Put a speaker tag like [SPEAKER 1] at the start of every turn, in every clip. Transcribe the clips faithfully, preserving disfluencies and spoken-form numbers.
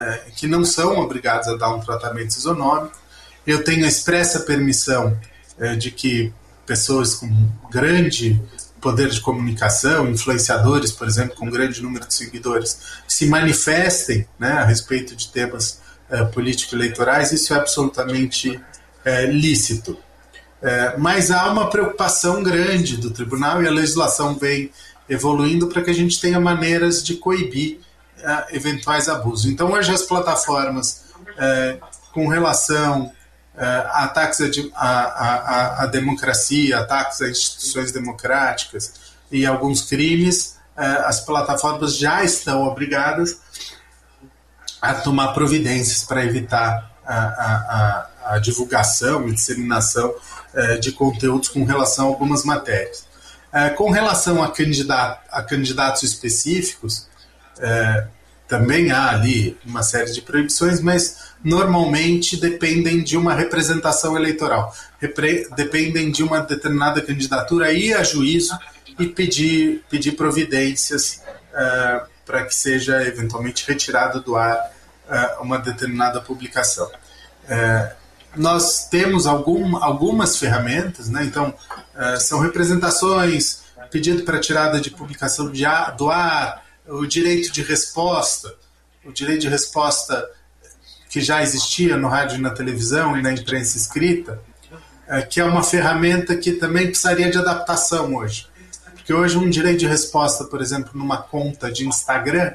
[SPEAKER 1] que não são obrigados a dar um tratamento isonômico. Eu tenho a expressa permissão é, de que pessoas com grande poder de comunicação, influenciadores, por exemplo, com grande número de seguidores, se manifestem, né, a respeito de temas é, político-eleitorais. Isso é absolutamente é, lícito. É, mas há uma preocupação grande do tribunal, e a legislação vem evoluindo para que a gente tenha maneiras de coibir uh, eventuais abusos. Então, hoje as plataformas uh, com relação uh, a ataques à democracia, ataques a instituições democráticas e alguns crimes, uh, as plataformas já estão obrigadas a tomar providências para evitar a, a, a, a divulgação e disseminação uh, de conteúdos com relação a algumas matérias. É, com relação a, candidato, a candidatos específicos, é, também há ali uma série de proibições, mas normalmente dependem de uma representação eleitoral, Repre, dependem de uma determinada candidatura, ir a juízo e pedir, pedir providências é, para que seja eventualmente retirado do ar é, uma determinada publicação. É, Nós temos algum, algumas ferramentas, né? Então, uh, são representações, pedido para tirada de publicação de ar, do ar, o direito de resposta, o direito de resposta que já existia no rádio e na televisão e na imprensa escrita, uh, que é uma ferramenta que também precisaria de adaptação hoje. Porque hoje um direito de resposta, por exemplo, numa conta de Instagram,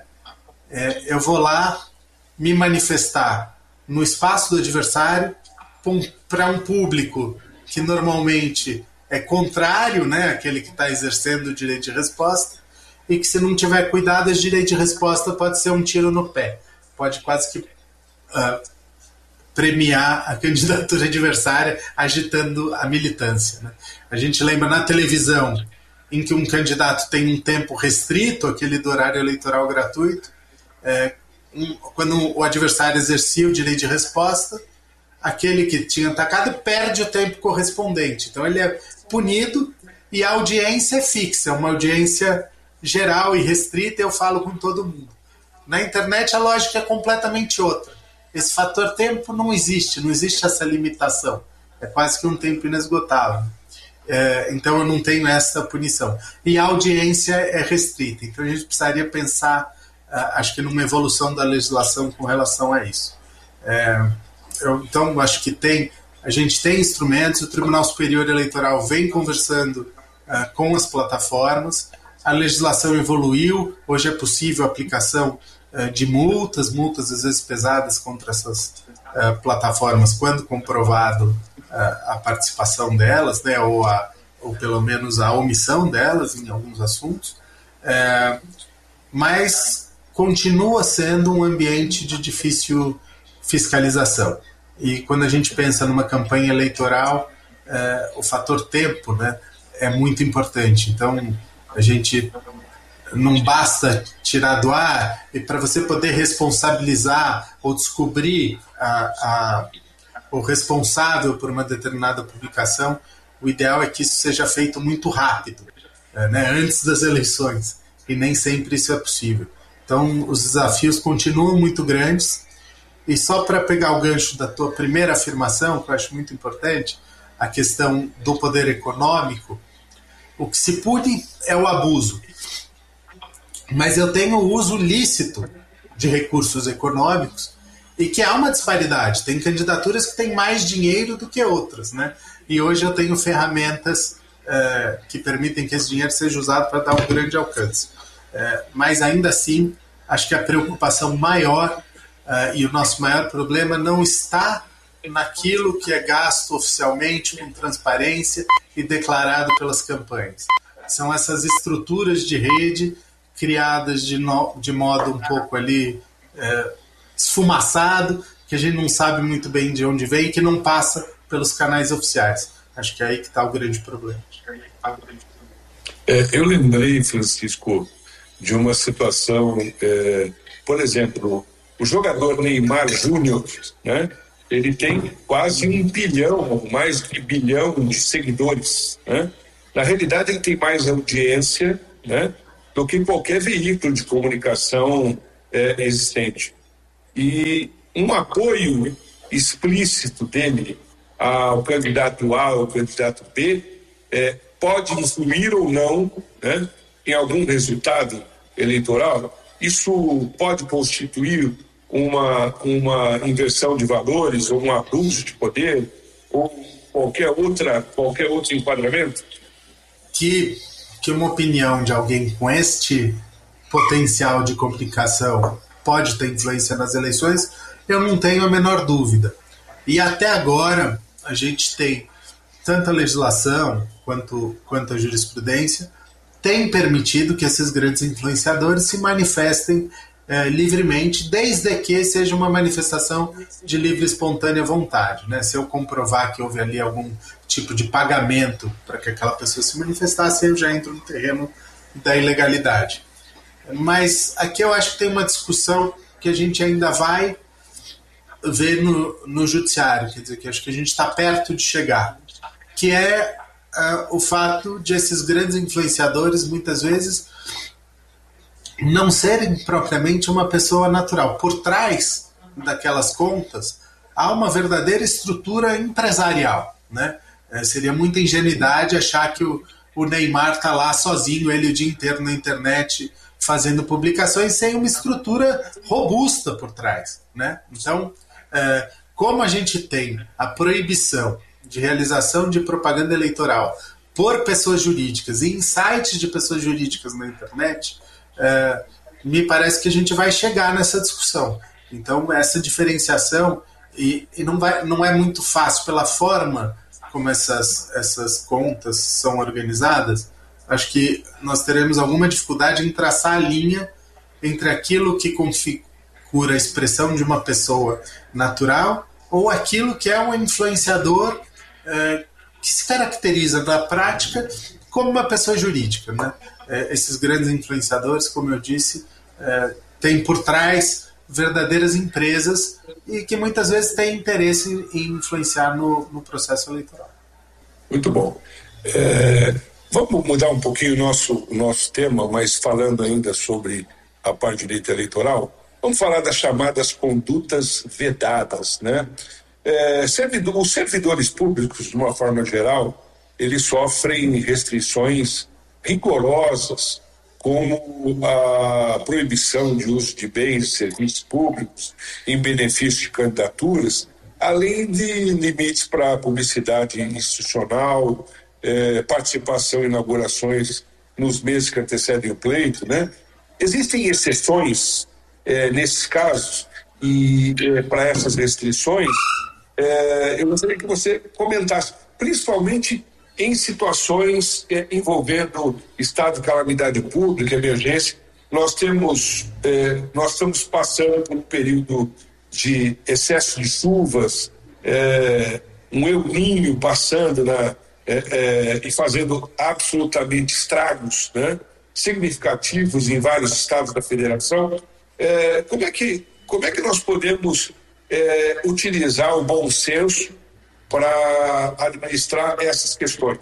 [SPEAKER 1] é, eu vou lá me manifestar no espaço do adversário, para um público que normalmente é contrário, né, àquele que está exercendo o direito de resposta, e que, se não tiver cuidado, esse direito de resposta pode ser um tiro no pé, pode quase que uh, premiar a candidatura adversária agitando a militância, né? A gente lembra na televisão, em que um candidato tem um tempo restrito, aquele do horário eleitoral gratuito, é, um, quando o adversário exercia o direito de resposta, aquele que tinha atacado perde o tempo correspondente. Então ele é punido e a audiência é fixa, é uma audiência geral e restrita, eu falo com todo mundo. Na internet a lógica é completamente outra. Esse fator tempo não existe, não existe essa limitação. É quase que um tempo inesgotável. É, então eu não tenho essa punição. E a audiência é restrita. Então a gente precisaria pensar, uh, acho que numa evolução da legislação com relação a isso. É, Eu, então, acho que tem, a gente tem instrumentos, o Tribunal Superior Eleitoral vem conversando uh, com as plataformas, a legislação evoluiu, hoje é possível a aplicação uh, de multas, multas às vezes pesadas contra essas uh, plataformas, quando comprovado uh, a participação delas, né, ou, a, ou pelo menos a omissão delas em alguns assuntos, uh, mas continua sendo um ambiente de difícil fiscalização. E quando a gente pensa numa campanha eleitoral, é, o fator tempo, né, é muito importante. Então, a gente não basta tirar do ar, e para você poder responsabilizar ou descobrir a, a, o responsável por uma determinada publicação, o ideal é que isso seja feito muito rápido, é, né, antes das eleições, e nem sempre isso é possível. Então, os desafios continuam muito grandes. E só para pegar o gancho da tua primeira afirmação, que eu acho muito importante, a questão do poder econômico, o que se pune é o abuso. Mas eu tenho o uso lícito de recursos econômicos e que há uma disparidade. Tem candidaturas que têm mais dinheiro do que outras, né? E hoje eu tenho ferramentas é, que permitem que esse dinheiro seja usado para dar um grande alcance. É, mas ainda assim, acho que a preocupação maior Uh, e o nosso maior problema não está naquilo que é gasto oficialmente, com transparência e declarado pelas campanhas. São essas estruturas de rede criadas de, no, de modo um pouco ali uh, esfumaçado, que a gente não sabe muito bem de onde vem e que não passa pelos canais oficiais. Acho que é aí que está o grande problema.
[SPEAKER 2] É, eu lembrei, Francisco, de uma situação, é, por exemplo, o jogador Neymar Júnior, né, ele tem quase um bilhão, mais de bilhão de seguidores, né? Na realidade, ele tem mais audiência, né, do que qualquer veículo de comunicação é, existente. e um apoio explícito dele ao candidato A ou candidato B é, pode influir ou não, né, em algum resultado eleitoral. Isso pode constituir uma, uma inversão de valores ou um abuso de poder ou qualquer, outra, qualquer outro enquadramento?
[SPEAKER 1] Que, que uma opinião de alguém com este potencial de complicação pode ter influência nas eleições, eu não tenho a menor dúvida. E até agora a gente tem tanto a legislação quanto, quanto a jurisprudência tem permitido que esses grandes influenciadores se manifestem eh, livremente, desde que seja uma manifestação de livre e espontânea vontade, né? Se eu comprovar que houve ali algum tipo de pagamento para que aquela pessoa se manifestasse, eu já entro no terreno da ilegalidade. Mas aqui eu acho que tem uma discussão que a gente ainda vai ver no, no judiciário, quer dizer, que acho que a gente está perto de chegar, que é uh, o fato de esses grandes influenciadores muitas vezes não serem propriamente uma pessoa natural. Por trás daquelas contas há uma verdadeira estrutura empresarial, né? É, seria muita ingenuidade achar que o, o Neymar está lá sozinho, ele o dia inteiro na internet fazendo publicações sem uma estrutura robusta por trás, né? Então, é, como a gente tem a proibição de realização de propaganda eleitoral por pessoas jurídicas e em sites de pessoas jurídicas na internet, é, me parece que a gente vai chegar nessa discussão. Então, essa diferenciação, e, e não, vai, não é muito fácil pela forma como essas, essas contas são organizadas, acho que nós teremos alguma dificuldade em traçar a linha entre aquilo que configura a expressão de uma pessoa natural ou aquilo que é um influenciador é, que se caracteriza na prática como uma pessoa jurídica, né? É, esses grandes influenciadores, como eu disse, é, têm por trás verdadeiras empresas e que muitas vezes têm interesse em influenciar no, no processo eleitoral.
[SPEAKER 2] Muito bom. É, vamos mudar um pouquinho o nosso, nosso tema, mas falando ainda sobre a parte de direito eleitoral, vamos falar das chamadas condutas vedadas, né? É, servidor, os servidores públicos, de uma forma geral, eles sofrem restrições rigorosas, como a proibição de uso de bens e serviços públicos em benefício de candidaturas, além de limites para publicidade institucional, eh, participação em inaugurações nos meses que antecedem o pleito, né? Existem exceções eh, nesses casos e eh, para essas restrições, eh, eu gostaria que você comentasse, principalmente em situações eh, envolvendo estado de calamidade pública, emergência. Nós temos, eh, nós estamos passando por um período de excesso de chuvas, eh, um El Niño passando na, eh, eh, e fazendo absolutamente estragos, né, significativos em vários estados da federação. Eh, como é que, como é que nós podemos eh, utilizar o bom senso para administrar essas questões?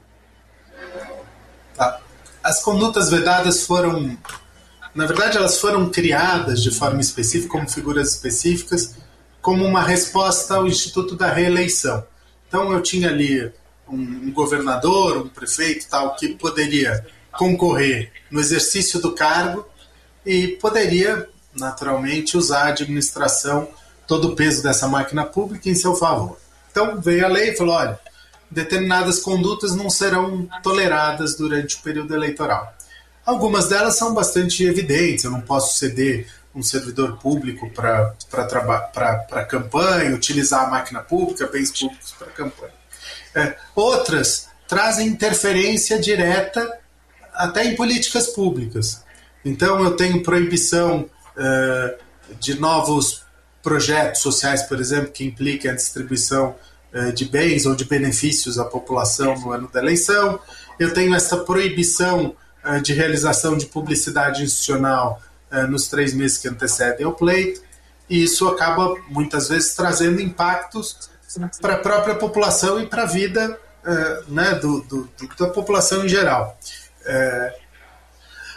[SPEAKER 1] Tá. As condutas vedadas foram, na verdade, elas foram criadas de forma específica, como figuras específicas, como uma resposta ao Instituto da Reeleição. Então, eu tinha ali um governador, um prefeito, tal, que poderia concorrer no exercício do cargo e poderia, naturalmente, usar a administração, todo o peso dessa máquina pública em seu favor. Então veio a lei e falou, olha, determinadas condutas não serão toleradas durante o período eleitoral. Algumas delas são bastante evidentes, eu não posso ceder um servidor público para campanha, utilizar a máquina pública, bens públicos para campanha. É, outras trazem interferência direta até em políticas públicas. Então eu tenho proibição uh, de novos projetos sociais, por exemplo, que impliquem a distribuição uh, de bens ou de benefícios à população no ano da eleição. Eu tenho essa proibição uh, de realização de publicidade institucional uh, nos três meses que antecedem ao pleito, e isso acaba muitas vezes trazendo impactos para a própria população e para a vida uh, né, do, do, da população em geral. Uh,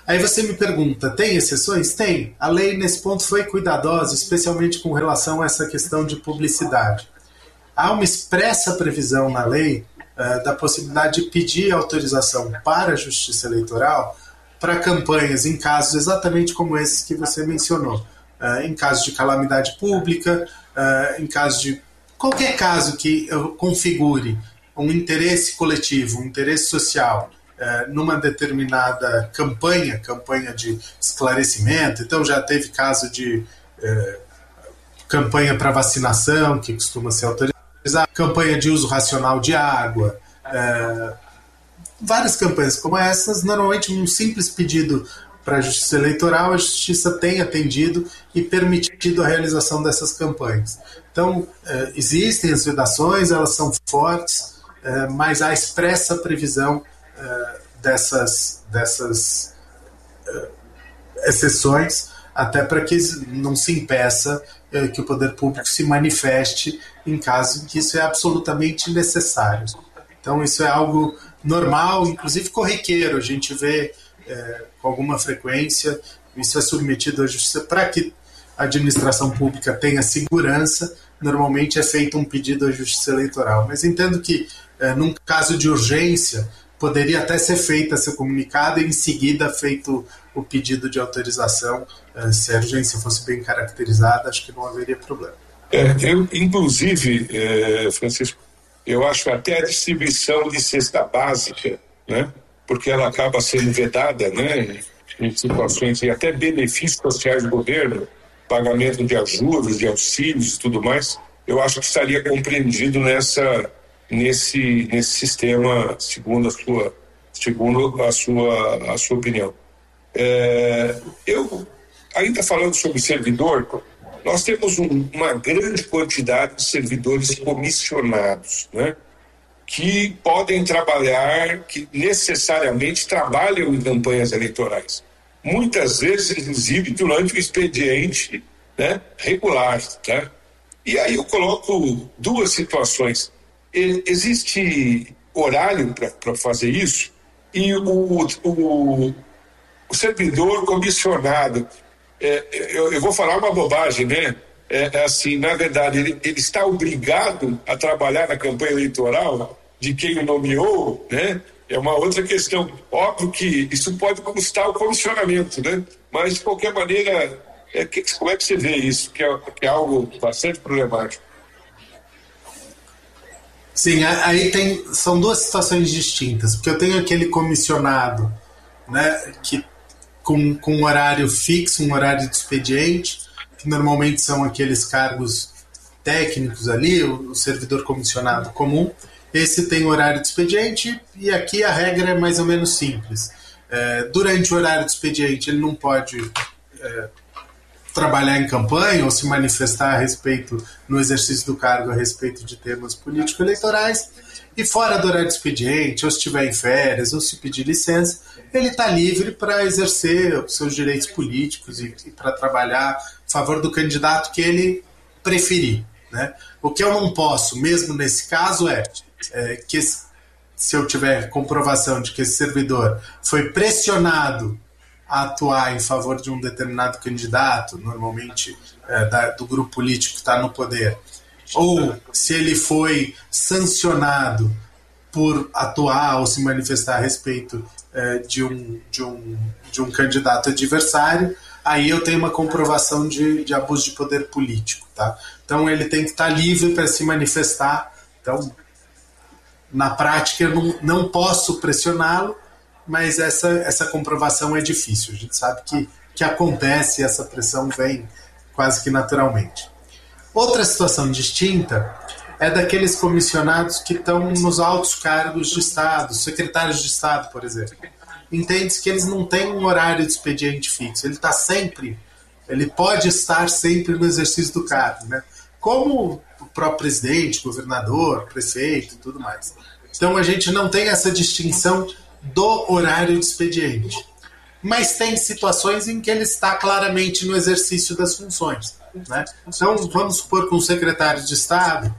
[SPEAKER 1] Aí você me pergunta, tem exceções? Tem. A lei, nesse ponto, foi cuidadosa, especialmente com relação a essa questão de publicidade. Há uma expressa previsão na lei uh, da possibilidade de pedir autorização para a Justiça Eleitoral para campanhas em casos exatamente como esses que você mencionou. Uh, em caso de calamidade pública, uh, em caso de qualquer caso que configure um interesse coletivo, um interesse social, uh, numa determinada campanha, campanha de esclarecimento. Então já teve caso de uh, campanha para vacinação, que costuma ser autorizada, campanha de uso racional de água, uh, várias campanhas como essas. Normalmente um simples pedido para a Justiça Eleitoral, a Justiça tem atendido e permitido a realização dessas campanhas. Então, eh, existem as vedações, elas são fortes, eh, mas há expressa previsão eh, dessas, dessas eh, exceções, até para que não se impeça eh, que o poder público se manifeste em caso em que isso é absolutamente necessário. Então, isso é algo normal, inclusive corriqueiro. A gente vê é, com alguma frequência, isso é submetido à justiça para que a administração pública tenha segurança. Normalmente é feito um pedido à Justiça Eleitoral. Mas entendo que, é, num caso de urgência, poderia até ser feito esse comunicado e, em seguida, feito o pedido de autorização. É, se a urgência fosse bem caracterizada, acho que não haveria problema.
[SPEAKER 2] É, eu, inclusive, é, Francisco, eu acho que até a distribuição de cesta básica, né, porque ela acaba sendo vedada, né, em situações de até benefícios sociais do governo, pagamento de ajudas, de auxílios e tudo mais, eu acho que estaria compreendido nessa, nesse, nesse sistema, segundo a sua, segundo a sua, a sua opinião. É, eu, ainda falando sobre servidor, nós temos um, uma grande quantidade de servidores comissionados, né, que podem trabalhar, que necessariamente trabalham em campanhas eleitorais. Muitas vezes, inclusive, durante o expediente, né, regular. Tá? E aí eu coloco duas situações. E, existe horário para fazer isso, e o, o, o servidor comissionado, é, eu, eu vou falar uma bobagem, né? É, é assim, na verdade, ele, ele está obrigado a trabalhar na campanha eleitoral de quem o nomeou, né? É uma outra questão. Óbvio que isso pode custar o comissionamento, né? Mas, de qualquer maneira, é, que, como é que você vê isso? Que é, que é algo bastante problemático.
[SPEAKER 1] Sim, aí tem, são duas situações distintas, porque eu tenho aquele comissionado, né, que, com, com um horário fixo, um horário de expediente, que normalmente são aqueles cargos técnicos ali, o, o servidor comissionado comum. Esse tem horário de expediente e aqui a regra é mais ou menos simples. É, durante o horário de expediente ele não pode é, trabalhar em campanha ou se manifestar a respeito, no exercício do cargo, a respeito de temas político-eleitorais, e fora do horário de expediente, ou se estiver em férias, ou se pedir licença, ele está livre para exercer os seus direitos políticos e, e para trabalhar a favor do candidato que ele preferir, né? O que eu não posso, mesmo nesse caso, é, é que se eu tiver comprovação de que esse servidor foi pressionado a atuar em favor de um determinado candidato, normalmente é, da, do grupo político que está no poder, ou se ele foi sancionado por atuar ou se manifestar a respeito é, de, um, de, um, de um candidato adversário, aí eu tenho uma comprovação de, de abuso de poder político. Tá? Então ele tem que estar livre para se manifestar. Então, na prática, eu não, não posso pressioná-lo, mas essa, essa comprovação é difícil. A gente sabe que, que acontece, essa pressão vem quase que naturalmente. Outra situação distinta é daqueles comissionados que estão nos altos cargos de Estado, secretários de Estado, por exemplo. Entende-se que eles não têm um horário de expediente fixo, ele está sempre, ele pode estar sempre no exercício do cargo, né? Como o próprio presidente, governador, prefeito e tudo mais. Então a gente não tem essa distinção do horário de expediente. Mas tem situações em que ele está claramente no exercício das funções, né? Então vamos supor que um secretário de Estado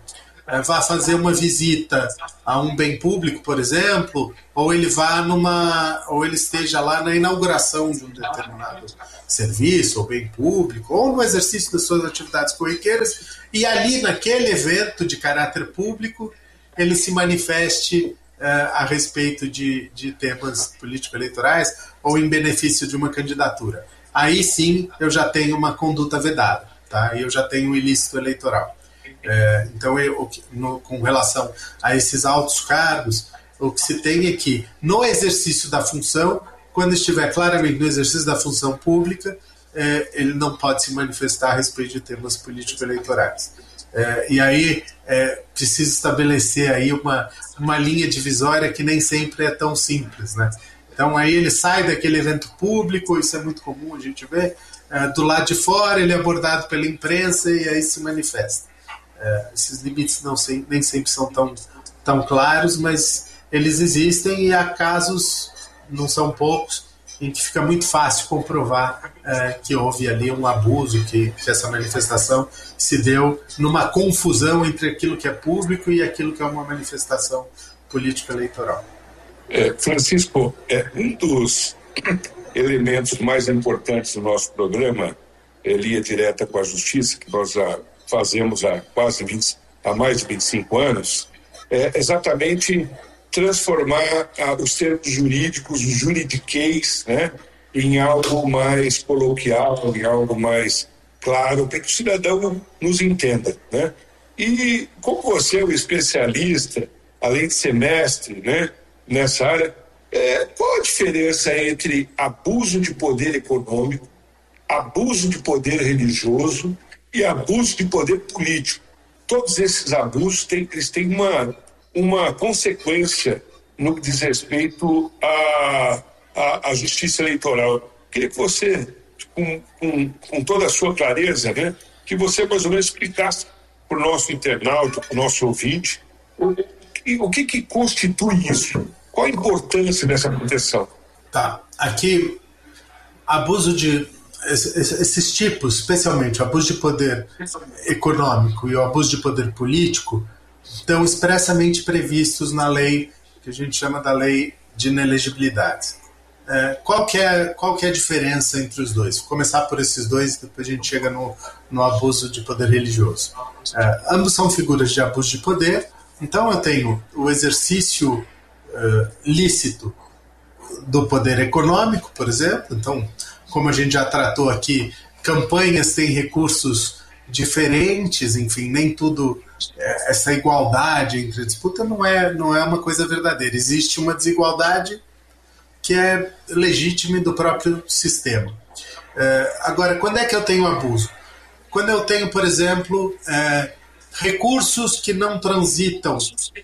[SPEAKER 1] uh, vá fazer uma visita a um bem público, por exemplo, ou ele vá numa, ou ele esteja lá na inauguração de um determinado serviço ou bem público, ou no exercício das suas atividades corriqueiras, e ali naquele evento de caráter público ele se manifeste uh, a respeito de, de temas político-eleitorais ou em benefício de uma candidatura. Aí sim eu já tenho uma conduta vedada, tá? Eu já tenho um ilícito eleitoral. É, então, eu, no, com relação a esses altos cargos, o que se tem é que no exercício da função, quando estiver claramente no exercício da função pública, é, ele não pode se manifestar a respeito de temas político-eleitorais. É, e aí é, precisa estabelecer aí uma, uma linha divisória que nem sempre é tão simples, né? Então aí ele sai daquele evento público, isso é muito comum a gente ver, é, do lado de fora ele é abordado pela imprensa e aí se manifesta. É, esses limites não sei, nem sempre são tão, tão claros, mas eles existem e há casos, não são poucos, em que fica muito fácil comprovar é, que houve ali um abuso, que, que essa manifestação se deu numa confusão entre aquilo que é público e aquilo que é uma manifestação político-eleitoral.
[SPEAKER 2] É, Francisco, é, um dos elementos mais importantes do nosso programa é Linha Direta com a Justiça, que nós já fazemos há quase vinte, há mais de vinte e cinco anos, é exatamente transformar ah, os termos jurídicos, o juridiquês, né, em algo mais coloquial, em algo mais claro, para que o cidadão nos entenda, né? E como você é um especialista, além de ser mestre, né, nessa área, é, qual a diferença entre abuso de poder econômico, abuso de poder religioso e abuso de poder político? Todos esses abusos têm, eles têm uma, uma consequência no que diz respeito à, à, à justiça eleitoral. Queria que você, com, com, com toda a sua clareza, né, que você mais ou menos explicasse para o nosso internauta, para o nosso ouvinte, o, o que, que constitui isso? Qual a importância dessa proteção?
[SPEAKER 1] Tá, aqui, abuso de... esses tipos, especialmente o abuso de poder econômico e o abuso de poder político, estão expressamente previstos na lei que a gente chama da lei de inelegibilidade. É, qual, que é, qual que é a diferença entre os dois? Vou começar por esses dois, depois a gente chega no, no abuso de poder religioso. É, ambos são figuras de abuso de poder, então eu tenho o exercício é, lícito do poder econômico, por exemplo. Então, como a gente já tratou aqui, campanhas têm recursos diferentes, enfim, nem tudo, essa igualdade entre a disputa não é, não é uma coisa verdadeira. Existe uma desigualdade que é legítima do próprio sistema. É, agora, quando é que eu tenho abuso? Quando eu tenho, por exemplo, é, recursos que não transitam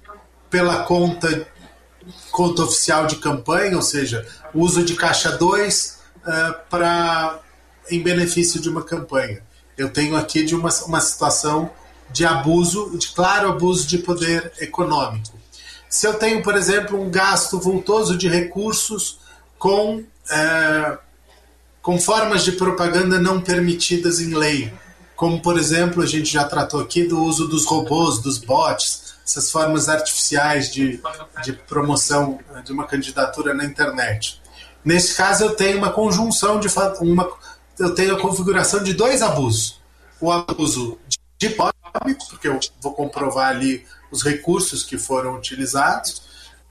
[SPEAKER 1] pela conta, conta oficial de campanha, ou seja, uso de caixa dois uh, para em benefício de uma campanha. Eu tenho aqui de uma, uma situação de abuso, de claro abuso de poder econômico. Se eu tenho, por exemplo, um gasto vultoso de recursos com, uh, com formas de propaganda não permitidas em lei, como, por exemplo, a gente já tratou aqui do uso dos robôs, dos bots, essas formas artificiais de, de promoção de uma candidatura na internet. Nesse caso, eu tenho uma conjunção, de uma, eu tenho a configuração de dois abusos. O abuso de econômico, porque eu vou comprovar ali os recursos que foram utilizados,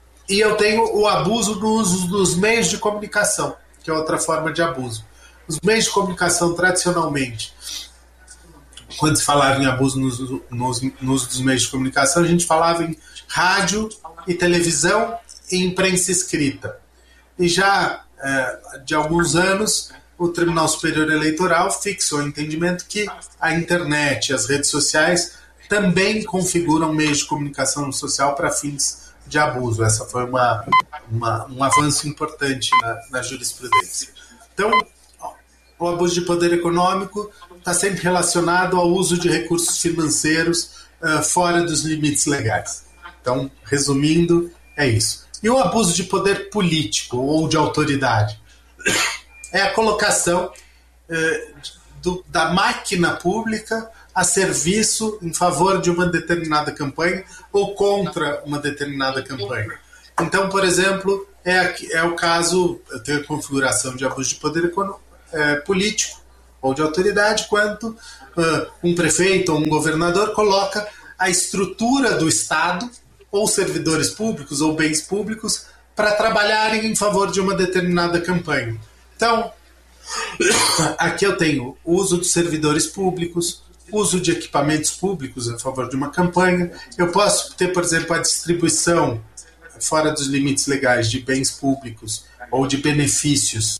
[SPEAKER 1] e eu tenho o abuso do uso dos meios de comunicação, que é outra forma de abuso. Os meios de comunicação, tradicionalmente, quando se falava em abuso nos, nos, nos dos meios de comunicação, a gente falava em rádio e televisão e imprensa escrita. E já é, de alguns anos, o Tribunal Superior Eleitoral fixou o entendimento que a internet e as redes sociais também configuram meios de comunicação social para fins de abuso. Essa foi uma, uma, um avanço importante na, na jurisprudência. Então, o abuso de poder econômico está sempre relacionado ao uso de recursos financeiros uh, fora dos limites legais. Então, resumindo, é isso. E o abuso de poder político ou de autoridade? É a colocação uh, do, da máquina pública a serviço em favor de uma determinada campanha ou contra uma determinada campanha. Então, por exemplo, é, é o caso, eu tenho a configuração de abuso de poder econômico, é, político ou de autoridade, quando uh, um prefeito ou um governador coloca a estrutura do Estado, ou servidores públicos ou bens públicos, para trabalharem em favor de uma determinada campanha. Então, aqui eu tenho uso de servidores públicos, uso de equipamentos públicos a favor de uma campanha. Eu posso ter, por exemplo, a distribuição fora dos limites legais de bens públicos ou de benefícios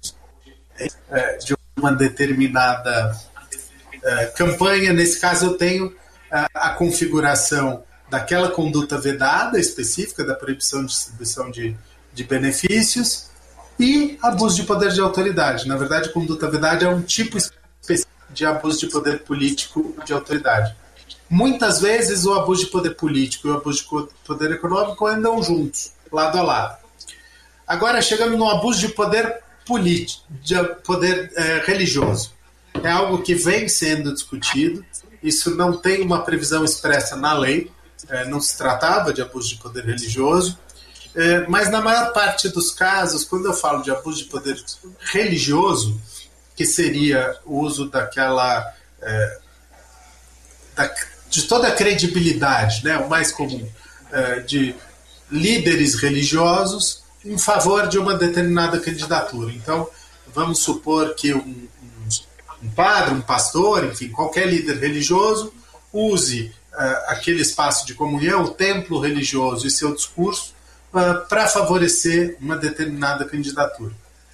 [SPEAKER 1] é, de uma determinada é, campanha. Nesse caso, eu tenho a, a configuração daquela conduta vedada específica, da proibição de distribuição de, de benefícios, e abuso de poder de autoridade. Na verdade, conduta vedada é um tipo específico de abuso de poder político de autoridade. Muitas vezes o abuso de poder político e o abuso de poder econômico andam juntos, lado a lado. Agora chegamos no abuso de poder político, de poder é, religioso. É algo que vem sendo discutido. Isso não tem uma previsão expressa na lei. É, não se tratava de abuso de poder religioso. É, mas na maior parte dos casos, quando eu falo de abuso de poder religioso, que seria o uso daquela é, da, de toda a credibilidade, né, o mais comum, é, de líderes religiosos em favor de uma determinada candidatura. Então, vamos supor que um, um, um padre, um pastor, enfim, qualquer líder religioso use uh, aquele espaço de comunhão, o templo religioso e seu discurso uh, para favorecer uma determinada candidatura.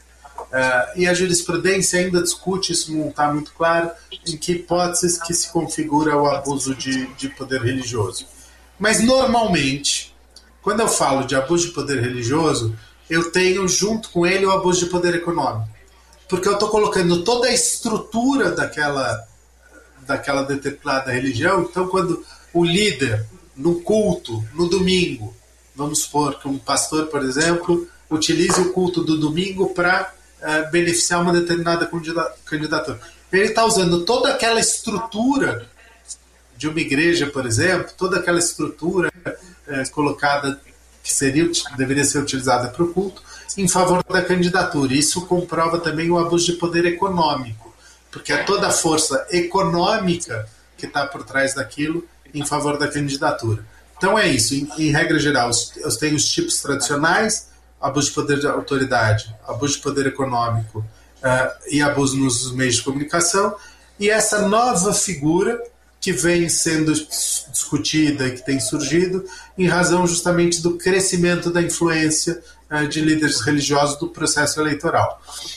[SPEAKER 1] Uh, e a jurisprudência ainda discute, isso não está muito claro, em que hipóteses que se configura o abuso de, de poder religioso. Mas, normalmente, quando eu falo de abuso de poder religioso, eu tenho junto com ele o abuso de poder econômico. Porque eu estou colocando toda a estrutura daquela, daquela determinada religião. Então, quando o líder, no culto, no domingo, vamos supor que um pastor, por exemplo, utilize o culto do domingo para uh, beneficiar uma determinada candidatura. Ele está usando toda aquela estrutura de uma igreja, por exemplo, toda aquela estrutura uh, colocada, que seria, deveria ser utilizada para o culto, em favor da candidatura. Isso comprova também o abuso de poder econômico, porque é toda a força econômica que está por trás daquilo em favor da candidatura. Então é isso, em, em regra geral, eu tenho os tipos tradicionais: abuso de poder de autoridade, abuso de poder econômico uh, e abuso nos meios de comunicação, e essa nova figura que vem sendo discutida e que tem surgido em razão justamente do crescimento da influência uh, de líderes religiosos do processo eleitoral.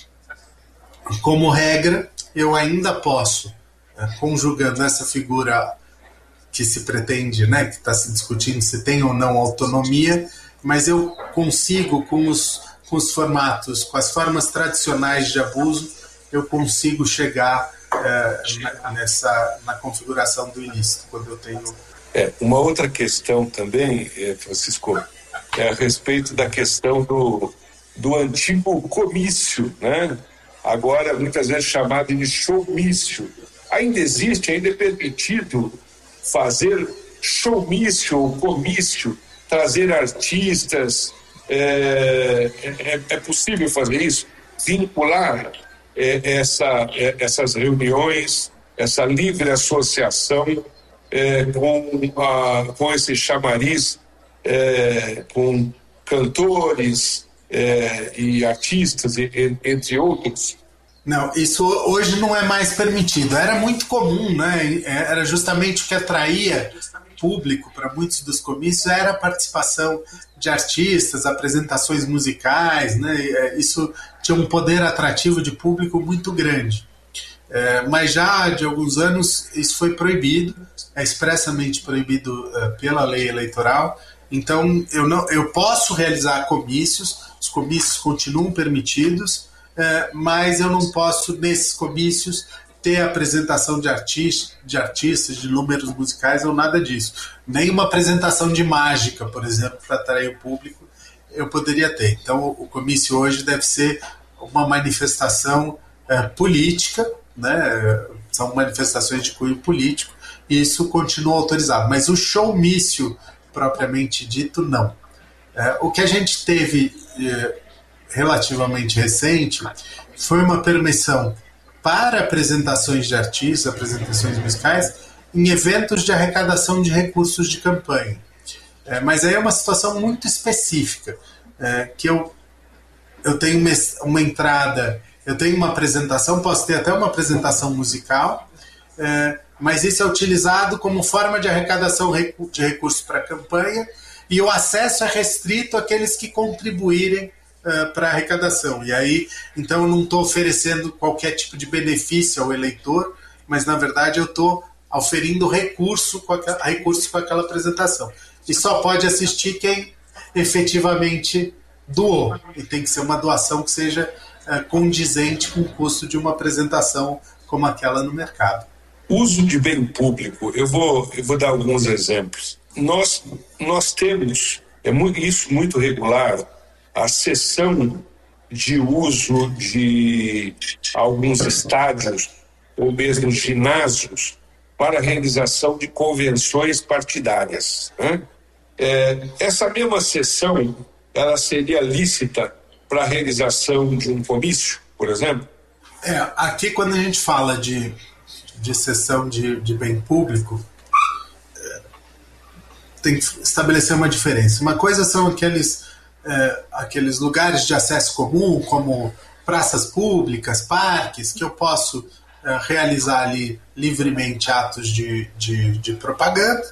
[SPEAKER 1] Como regra, eu ainda posso, uh, conjugando essa figura que se pretende, né, que está se discutindo se tem ou não autonomia, mas eu consigo, com os, com os formatos, com as formas tradicionais de abuso, eu consigo chegar é, na, nessa, na configuração do ilícito, quando eu tenho...
[SPEAKER 2] É, uma outra questão também, Francisco, é a respeito da questão do, do antigo comício, né? Agora muitas vezes chamado de showmício. Ainda existe, ainda é permitido fazer showmício ou comício, trazer artistas, é, é, é possível fazer isso? Vincular é, essa, é, essas reuniões, essa livre associação é, com, a, com esse chamariz, é, com cantores é, e artistas, e, entre outros?
[SPEAKER 1] Não, isso hoje não é mais permitido. Era muito comum, né? Era justamente o que atraía público para muitos dos comícios, era a participação de artistas, apresentações musicais, né? Isso tinha um poder atrativo de público muito grande. É, mas já de alguns anos isso foi proibido, é expressamente proibido é, pela lei eleitoral. Então eu, não, eu posso realizar comícios, os comícios continuam permitidos, é, mas eu não posso, nesses comícios, ter apresentação de, artista, de artistas, de números musicais ou nada disso. Nem uma apresentação de mágica, por exemplo, para atrair o público, eu poderia ter. Então o comício hoje deve ser uma manifestação é, política, né? São manifestações de cunho político, isso continua autorizado. Mas o showmício, propriamente dito, não. É, o que a gente teve é, relativamente recente foi uma permissão para apresentações de artistas, apresentações musicais, em eventos de arrecadação de recursos de campanha. É, mas aí é uma situação muito específica, é, que eu, eu tenho uma, uma entrada, eu tenho uma apresentação, posso ter até uma apresentação musical, é, mas isso é utilizado como forma de arrecadação de recursos para a campanha, e o acesso é restrito àqueles que contribuírem uh, para a arrecadação. E aí, então, eu não estou oferecendo qualquer tipo de benefício ao eleitor, mas, na verdade, eu estou oferindo recurso com aquela, recursos com aquela apresentação. E só pode assistir quem efetivamente doou. E tem que ser uma doação que seja uh, condizente com o custo de uma apresentação como aquela no mercado.
[SPEAKER 2] Uso de bem público, eu vou, eu vou dar alguns exemplos. Nós, nós temos, é muito, isso muito regular, a cessão de uso de alguns estádios ou mesmo ginásios para a realização de convenções partidárias, né? É, essa mesma cessão, ela seria lícita para a realização de um comício, por exemplo?
[SPEAKER 1] É, aqui quando a gente fala de, de cessão de, de bem público, tem que estabelecer uma diferença. Uma coisa são aqueles, é, aqueles lugares de acesso comum, como praças públicas, parques, que eu posso é, realizar ali livremente atos de, de, de propaganda,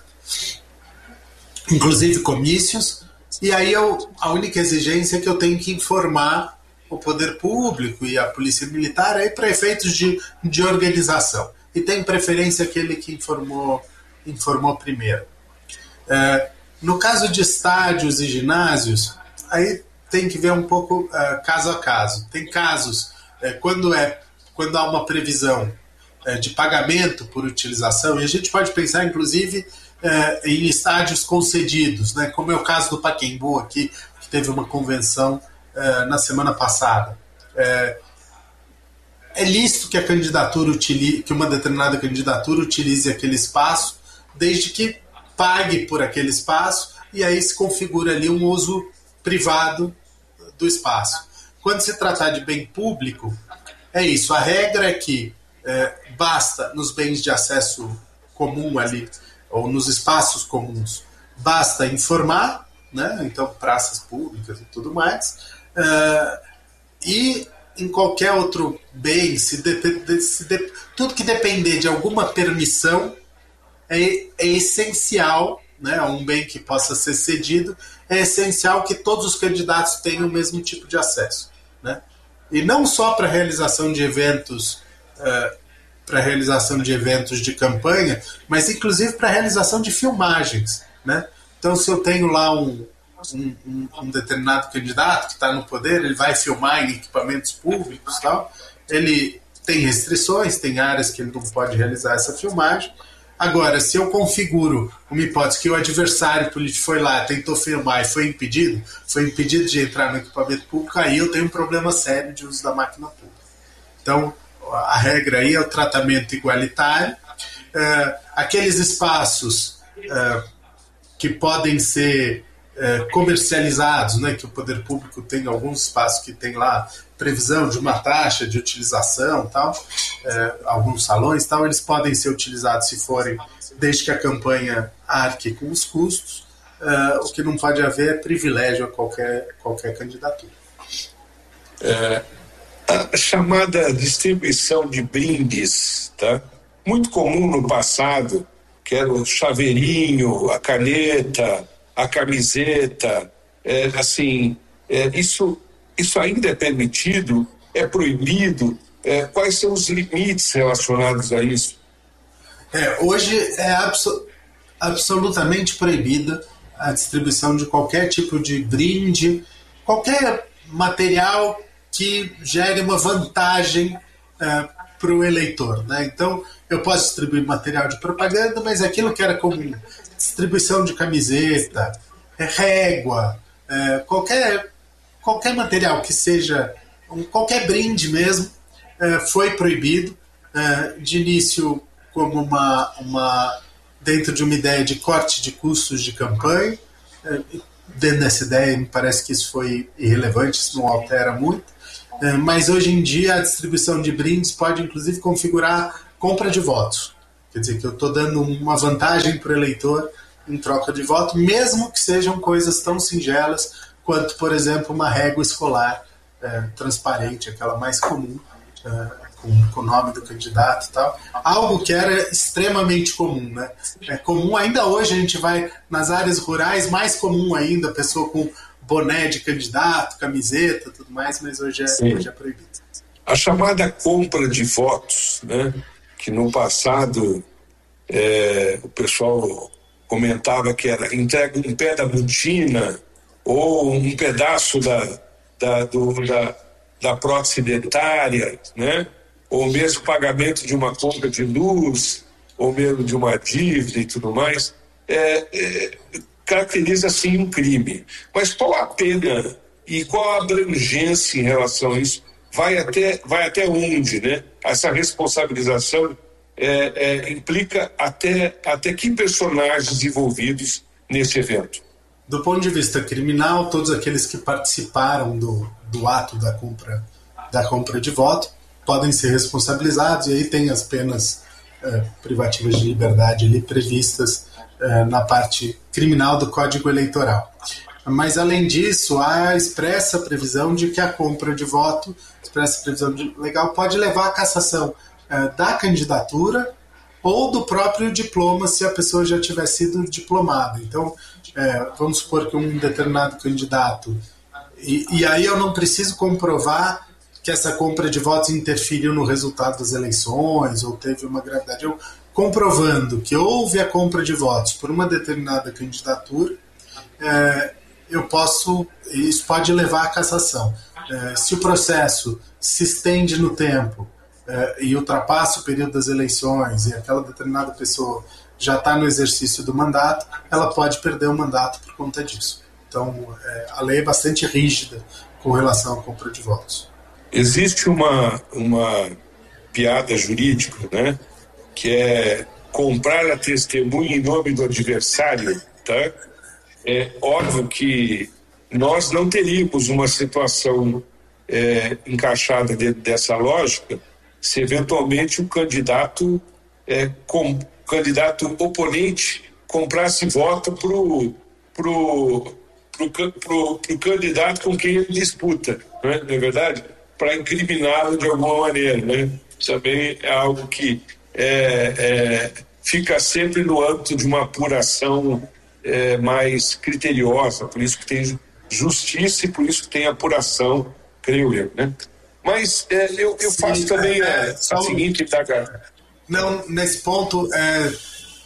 [SPEAKER 1] inclusive comícios, e aí eu, a única exigência é que eu tenho que informar o poder público e a polícia militar aí para efeitos de, de organização. E tem preferência aquele que informou, informou primeiro. É, no caso de estádios e ginásios, aí tem que ver um pouco é, caso a caso. Tem casos, é, quando, é, quando há uma previsão é, de pagamento por utilização, e a gente pode pensar, inclusive, é, em estádios concedidos, né, como é o caso do Pacaembu aqui, que teve uma convenção é, na semana passada. É, é lícito que a candidatura utilize, que uma determinada candidatura utilize aquele espaço, desde que pague por aquele espaço, e aí se configura ali um uso privado do espaço. Quando se tratar de bem público, é isso. A regra é que é, basta, nos bens de acesso comum ali, ou nos espaços comuns, basta informar, né? Então praças públicas e tudo mais, é, e em qualquer outro bem, se de, se de, tudo que depender de alguma permissão, É, é essencial, né, um bem que possa ser cedido, é essencial que todos os candidatos tenham o mesmo tipo de acesso, né? E não só para a realização de eventos, uh, para a realização de eventos de campanha, mas inclusive para a realização de filmagens, né? Então, se eu tenho lá um, um, um, um determinado candidato que está no poder, ele vai filmar em equipamentos públicos, tal, ele tem restrições, tem áreas que ele não pode realizar essa filmagem. Agora, se eu configuro uma hipótese que o adversário político foi lá, tentou filmar e foi impedido, foi impedido de entrar no equipamento público, aí eu tenho um problema sério de uso da máquina pública. Então, a regra aí é o tratamento igualitário. Uh, aqueles espaços uh, que podem ser uh, comercializados, né, que o poder público tem alguns espaços que tem lá previsão de uma taxa de utilização, tal, é, alguns salões, tal, eles podem ser utilizados se forem, desde que a campanha arque com os custos. É, o que não pode haver é privilégio a qualquer, qualquer candidatura.
[SPEAKER 2] É, a chamada distribuição de brindes, tá? Muito comum no passado, que era o chaveirinho, a caneta, a camiseta, é, assim, é, isso Isso ainda é permitido? É proibido? É, quais são os limites relacionados a isso?
[SPEAKER 1] É, hoje é abso- absolutamente proibida a distribuição de qualquer tipo de brinde, qualquer material que gere uma vantagem é, para o eleitor, né? Então, eu posso distribuir material de propaganda, mas aquilo que era comum, distribuição de camiseta, é, régua, é, qualquer... Qualquer material que seja, qualquer brinde mesmo, foi proibido, de início como uma, uma dentro de uma ideia de corte de custos de campanha. Dentro dessa ideia, me parece que isso foi irrelevante, isso não altera muito. Mas hoje em dia a distribuição de brindes pode inclusive configurar compra de votos. Quer dizer que eu estou dando uma vantagem para o eleitor em troca de voto, mesmo que sejam coisas tão singelas quanto, por exemplo, uma régua escolar é, transparente, aquela mais comum, é, com, com o nome do candidato e tal. Algo que era extremamente comum, né? É comum, ainda hoje a gente vai nas áreas rurais, mais comum ainda, a pessoa com boné de candidato, camiseta, tudo mais, mas hoje é, hoje é proibido.
[SPEAKER 2] A chamada compra de votos, né? Que no passado é, o pessoal comentava que era entrega um pé da botina ou um pedaço da, da, do, da, da prótese dentária, né? Ou mesmo pagamento de uma compra de luz, ou mesmo de uma dívida e tudo mais, é, é, caracteriza sim um crime. Mas qual a pena e qual a abrangência em relação a isso? Vai até, vai até onde, né? Essa responsabilização é, é, implica até, até que personagens envolvidos nesse evento?
[SPEAKER 1] Do ponto de vista criminal, todos aqueles que participaram do, do ato da compra, da compra de voto podem ser responsabilizados, e aí tem as penas eh, privativas de liberdade ali previstas eh, na parte criminal do Código Eleitoral. Mas, além disso, há a expressa previsão de que a compra de voto, expressa previsão de, legal, pode levar à cassação eh, da candidatura ou do próprio diploma, se a pessoa já tiver sido diplomada. Então, eh, vamos supor que um determinado candidato, e, e aí eu não preciso comprovar que essa compra de votos interferiu no resultado das eleições ou teve uma gravidade. Eu, comprovando que houve a compra de votos por uma determinada candidatura, é, eu posso, isso pode levar à cassação. É, se o processo se estende no tempo é, e ultrapassa o período das eleições e aquela determinada pessoa já está no exercício do mandato, ela pode perder o mandato por conta disso. Então, é, a lei é bastante rígida com relação à compra de votos.
[SPEAKER 2] Existe uma, uma piada jurídica, né, que é comprar a testemunha em nome do adversário, tá? É óbvio que nós não teríamos uma situação é, encaixada dentro dessa lógica se eventualmente o candidato, é, com, candidato oponente comprasse voto pro, pro, pro, pro, pro candidato com quem ele disputa, né? Não é verdade? Para incriminá-lo de alguma maneira, né? Também é algo que é, é, fica sempre no âmbito de uma apuração é, mais criteriosa, por isso que tem justiça e por isso que tem apuração, creio eu, né? Mas é, eu, eu faço Sim, também é, a, a seguinte indagação.
[SPEAKER 1] Não, nesse ponto é,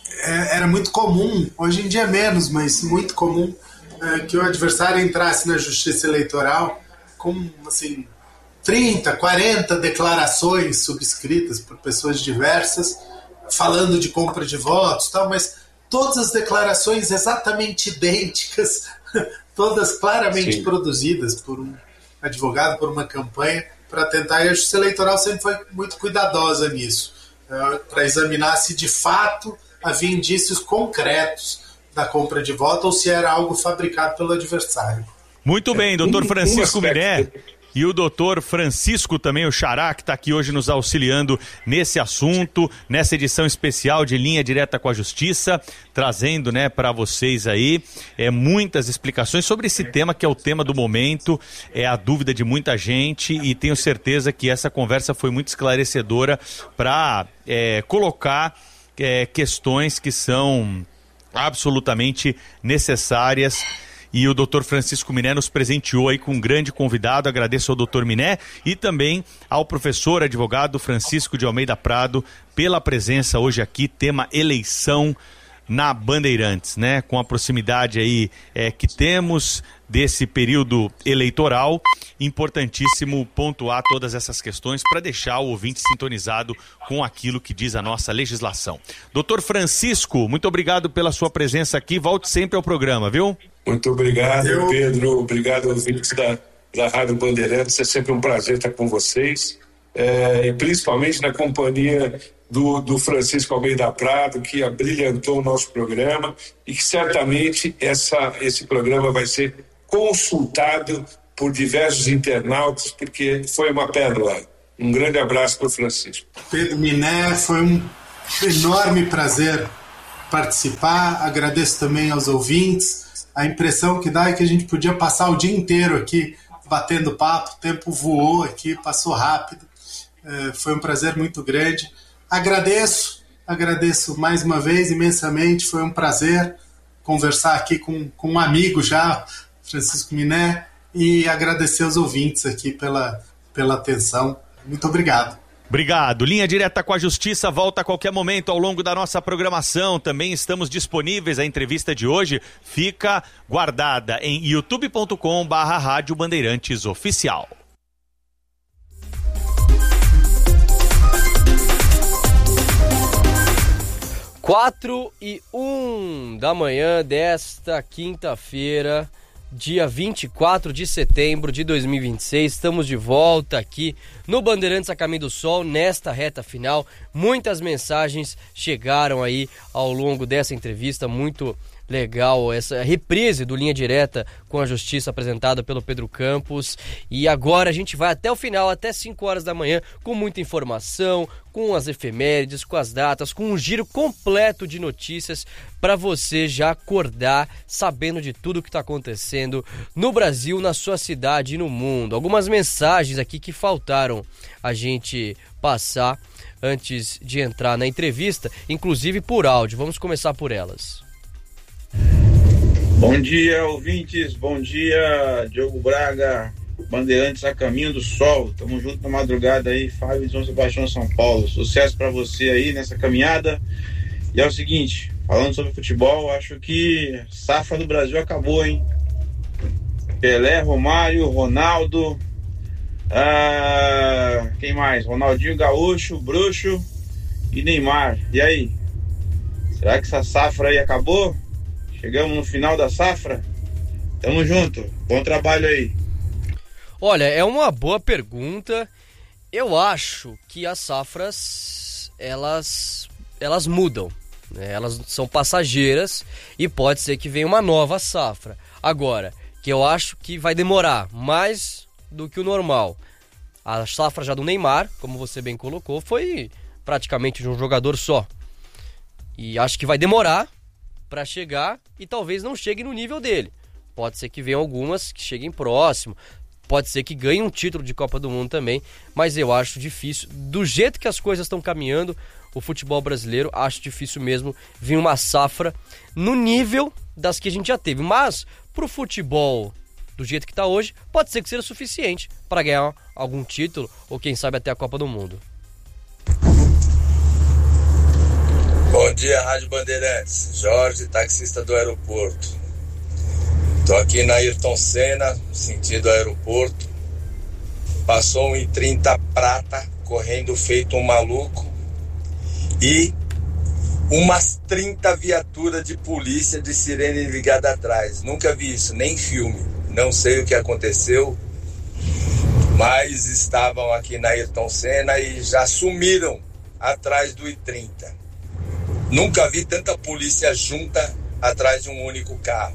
[SPEAKER 1] é, era muito comum, hoje em dia menos, mas muito comum é, que o adversário entrasse na justiça eleitoral com, assim, trinta, quarenta declarações subscritas por pessoas diversas, falando de compra de votos e tal, mas todas as declarações exatamente idênticas, todas claramente Sim. produzidas por um advogado, por uma campanha, para tentar, e a Justiça Eleitoral sempre foi muito cuidadosa nisso, uh, para examinar se de fato havia indícios concretos da compra de voto ou se era algo fabricado pelo adversário.
[SPEAKER 3] Muito bem, doutor Francisco Miné. E o doutor Francisco também, o Xará, que está aqui hoje nos auxiliando nesse assunto, nessa edição especial de Linha Direta com a Justiça, trazendo, né, para vocês aí é, muitas explicações sobre esse tema que é o tema do momento, é a dúvida de muita gente, e tenho certeza que essa conversa foi muito esclarecedora para é, colocar é, questões que são absolutamente necessárias. E o doutor Francisco Miné nos presenteou aí com um grande convidado. Agradeço ao doutor Miné e também ao professor advogado Francisco de Almeida Prado pela presença hoje aqui, tema eleição na Bandeirantes, né? Com a proximidade aí é, que temos desse período eleitoral, importantíssimo pontuar todas essas questões para deixar o ouvinte sintonizado com aquilo que diz a nossa legislação. doutor Francisco, muito obrigado pela sua presença aqui, volte sempre ao programa, viu?
[SPEAKER 2] Muito obrigado, Eu... Pedro, obrigado aos ouvintes da, da Rádio Bandeirantes, é sempre um prazer estar com vocês. é, e principalmente na companhia do, do Francisco Almeida Prado, que abrilhantou o nosso programa e que certamente essa, esse programa vai ser consultado por diversos internautas, porque foi uma pérola. Um grande abraço para o Francisco.
[SPEAKER 1] Pedro Miné, foi um enorme prazer participar. Agradeço também aos ouvintes. A impressão que dá é que a gente podia passar o dia inteiro aqui batendo papo. O tempo voou aqui, passou rápido. É, foi um prazer muito grande. Agradeço, agradeço mais uma vez imensamente. Foi um prazer conversar aqui com, com um amigo já, Francisco Miné, e agradecer aos ouvintes aqui pela, pela atenção. Muito obrigado.
[SPEAKER 3] Obrigado. Linha Direta com a Justiça volta a qualquer momento ao longo da nossa programação. Também estamos disponíveis. A entrevista de hoje fica guardada em youtube ponto com barra Rádio Bandeirantes Oficial.
[SPEAKER 4] Quatro e um da manhã desta quinta-feira, dia vinte e quatro de setembro de dois mil e vinte e seis, estamos de volta aqui no Bandeirantes a Caminho do Sol, nesta reta final. Muitas mensagens chegaram aí ao longo dessa entrevista, muito legal essa reprise do Linha Direta com a Justiça apresentada pelo Pedro Campos. E agora a gente vai até o final, até cinco horas da manhã, com muita informação, com as efemérides, com as datas, com um giro completo de notícias para você já acordar sabendo de tudo que está acontecendo no Brasil, na sua cidade e no mundo. Algumas mensagens aqui que faltaram a gente passar antes de entrar na entrevista, inclusive por áudio. Vamos começar por elas.
[SPEAKER 5] Bom dia, ouvintes, bom dia, Diogo Braga, Bandeirantes a Caminho do Sol, tamo junto na madrugada aí, Fábio de São Sebastião, São Paulo, sucesso pra você aí nessa caminhada. E é o seguinte, falando sobre futebol, acho que a safra do Brasil acabou, hein? Pelé, Romário, Ronaldo, ah, quem mais? Ronaldinho Gaúcho, Bruxo e Neymar, e aí? Será que essa safra aí acabou? Chegamos no final da safra? Tamo junto, bom trabalho aí.
[SPEAKER 4] Olha, é uma boa pergunta. Eu acho que as safras, elas, elas mudam, né? Elas são passageiras e pode ser que venha uma nova safra. Agora, que eu acho que vai demorar mais do que o normal. A safra já do Neymar, como você bem colocou, foi praticamente de um jogador só. E acho que vai demorar para chegar e talvez não chegue no nível dele. Pode ser que venham algumas que cheguem próximo, pode ser que ganhe um título de Copa do Mundo também, mas eu acho difícil, do jeito que as coisas estão caminhando, o futebol brasileiro, acho difícil mesmo vir uma safra no nível das que a gente já teve. Mas pro futebol do jeito que está hoje, pode ser que seja suficiente para ganhar algum título ou quem sabe até a Copa do Mundo.
[SPEAKER 6] Bom dia, Rádio Bandeirantes. Jorge, taxista do aeroporto. Tô aqui na Ayrton Senna, sentido aeroporto. Passou um e trinta prata, correndo feito um maluco. E umas trinta viaturas de polícia de sirene ligada atrás. Nunca vi isso, nem filme. Não sei o que aconteceu, mas estavam aqui na Ayrton Senna e já sumiram atrás do i trinta. Nunca vi tanta polícia junta atrás de um único carro.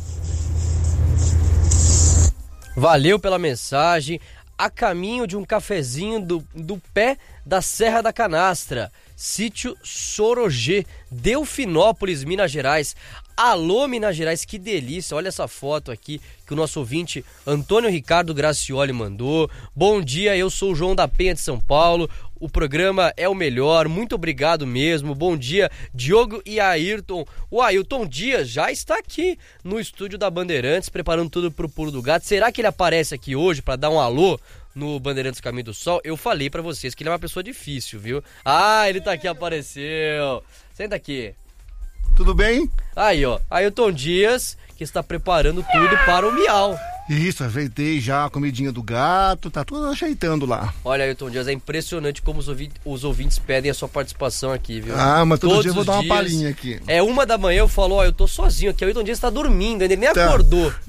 [SPEAKER 4] Valeu pela mensagem. A caminho de um cafezinho do, do pé da Serra da Canastra, sítio Sorogê, Delfinópolis, Minas Gerais. Alô, Minas Gerais, que delícia. Olha essa foto aqui que o nosso ouvinte Antônio Ricardo Gracioli mandou. Bom dia, eu sou o João da Penha de São Paulo. O programa é o melhor, muito obrigado mesmo. Bom dia, Diogo e Ayrton. O Ayrton Dias já está aqui no estúdio da Bandeirantes, preparando tudo pro Pulo do Gato. Será que ele aparece aqui hoje para dar um alô no Bandeirantes Caminho do Sol? Eu falei para vocês que ele é uma pessoa difícil, viu? Ah, ele tá aqui, apareceu. Senta aqui.
[SPEAKER 7] Tudo bem?
[SPEAKER 4] Aí, ó, Ayrton Dias, que está preparando tudo para o Miau.
[SPEAKER 7] Isso, ajeitei já a comidinha do gato, tá tudo ajeitando lá.
[SPEAKER 4] Olha, Ayrton Dias, é impressionante como os ouvintes, os ouvintes pedem a sua participação aqui, viu?
[SPEAKER 7] Ah, mas todo
[SPEAKER 4] Todos
[SPEAKER 7] dia eu vou dar uma
[SPEAKER 4] dias,
[SPEAKER 7] palhinha aqui.
[SPEAKER 4] É uma da manhã, eu falo, ó, eu tô sozinho aqui, o Ayrton Dias tá dormindo, ele nem
[SPEAKER 7] tá.
[SPEAKER 4] acordou.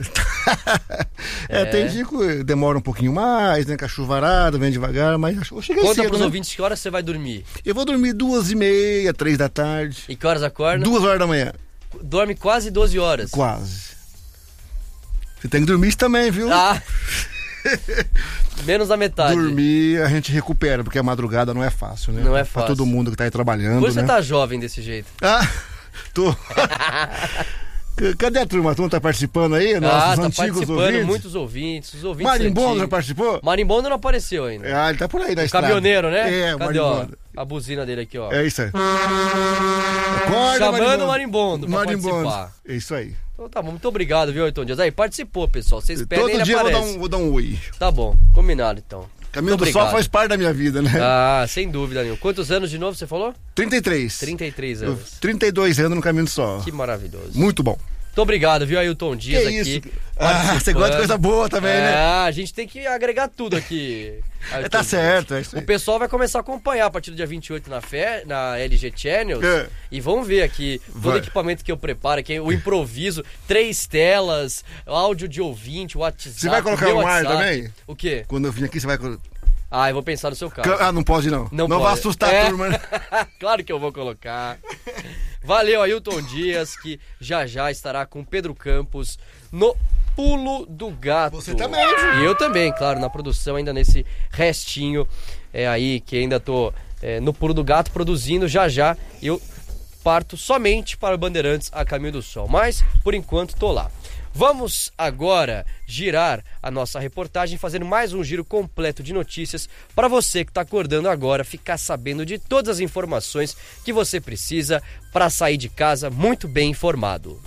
[SPEAKER 7] é,
[SPEAKER 4] É.
[SPEAKER 7] tem dia que demora um pouquinho mais, né? Com a chuvarada, vem devagar, mas eu cheguei
[SPEAKER 4] Conta
[SPEAKER 7] cedo,
[SPEAKER 4] pros
[SPEAKER 7] né?
[SPEAKER 4] ouvintes que horas você vai dormir.
[SPEAKER 7] Eu vou dormir duas e meia, três da tarde.
[SPEAKER 4] E que horas acorda?
[SPEAKER 7] Duas horas da manhã.
[SPEAKER 4] Dorme quase doze horas.
[SPEAKER 7] Quase. Você tem que dormir isso também, viu?
[SPEAKER 4] Ah! Menos da metade.
[SPEAKER 7] Dormir a gente recupera, porque a madrugada não é fácil, né?
[SPEAKER 4] Não é
[SPEAKER 7] Pra
[SPEAKER 4] fácil.
[SPEAKER 7] todo mundo que tá aí trabalhando,
[SPEAKER 4] Hoje
[SPEAKER 7] né?
[SPEAKER 4] você tá jovem desse jeito.
[SPEAKER 7] Ah, tô. Cadê a turma? A turma tá participando aí? Nossos
[SPEAKER 4] ah, tá
[SPEAKER 7] antigos
[SPEAKER 4] participando,
[SPEAKER 7] ouvintes?
[SPEAKER 4] muitos ouvintes. Os ouvintes
[SPEAKER 7] Marimbondo já
[SPEAKER 4] antigos.
[SPEAKER 7] participou?
[SPEAKER 4] Marimbondo não apareceu ainda.
[SPEAKER 7] Ah, ele tá por aí na
[SPEAKER 4] O
[SPEAKER 7] estrada.
[SPEAKER 4] caminhoneiro, né?
[SPEAKER 7] É, o
[SPEAKER 4] Cadê, ó?
[SPEAKER 7] marimbondo.
[SPEAKER 4] A buzina dele aqui, ó.
[SPEAKER 7] É isso aí. Acorda,
[SPEAKER 4] Chamando o marimbondo pra
[SPEAKER 7] Marimbondo.
[SPEAKER 4] participar.
[SPEAKER 7] É isso aí.
[SPEAKER 4] Então tá bom, muito obrigado, viu, Ayrton Dias? Aí, participou, pessoal. Vocês pedem,
[SPEAKER 7] Todo
[SPEAKER 4] ele
[SPEAKER 7] dia eu vou
[SPEAKER 4] aparece.
[SPEAKER 7] dar, um, vou dar um oi.
[SPEAKER 4] Tá bom, combinado então.
[SPEAKER 7] Caminho
[SPEAKER 4] Muito
[SPEAKER 7] do Sol
[SPEAKER 4] obrigado.
[SPEAKER 7] faz parte da minha vida, né?
[SPEAKER 4] Ah, sem dúvida nenhuma. Quantos anos de novo você falou?
[SPEAKER 7] trinta e três.
[SPEAKER 4] trinta e três
[SPEAKER 7] Eu-
[SPEAKER 4] anos.
[SPEAKER 7] trinta e dois anos no Caminho do Sol.
[SPEAKER 4] Que maravilhoso.
[SPEAKER 7] Muito bom.
[SPEAKER 4] Muito obrigado, viu, Ayrton Dias
[SPEAKER 7] Que
[SPEAKER 4] aqui.
[SPEAKER 7] isso? Ah, você gosta de coisa boa também,
[SPEAKER 4] é,
[SPEAKER 7] né?
[SPEAKER 4] a gente tem que agregar tudo aqui. Ayrton
[SPEAKER 7] Tá
[SPEAKER 4] Dias.
[SPEAKER 7] certo, é isso
[SPEAKER 4] O
[SPEAKER 7] aí.
[SPEAKER 4] pessoal vai começar a acompanhar a partir do dia vinte e oito na, Fe, na L G Channels
[SPEAKER 7] É.
[SPEAKER 4] e vão ver aqui todo
[SPEAKER 7] Vai.
[SPEAKER 4] o equipamento que eu preparo aqui, o improviso, três telas, áudio de ouvinte, WhatsApp.
[SPEAKER 7] Você vai colocar
[SPEAKER 4] meu
[SPEAKER 7] no ar
[SPEAKER 4] WhatsApp.
[SPEAKER 7] também?
[SPEAKER 4] O quê?
[SPEAKER 7] Quando eu vim aqui, você vai...
[SPEAKER 4] Ah, eu vou pensar no seu caso.
[SPEAKER 7] Ah, não pode não.
[SPEAKER 4] Não,
[SPEAKER 7] Não
[SPEAKER 4] pode.
[SPEAKER 7] vai assustar
[SPEAKER 4] É.
[SPEAKER 7] a turma, né?
[SPEAKER 4] Claro que eu vou colocar. Valeu, Ayrton Dias, que já já estará com Pedro Campos no Pulo do Gato.
[SPEAKER 7] Você também, viu?
[SPEAKER 4] E eu também, claro, na produção, ainda nesse restinho é aí que ainda tô é, no Pulo do Gato produzindo. Já já eu parto somente para o Bandeirantes a Caminho do Sol. Mas, por enquanto, tô lá. Vamos agora girar a nossa reportagem, fazendo mais um giro completo de notícias para você que está acordando agora ficar sabendo de todas as informações que você precisa para sair de casa muito bem informado.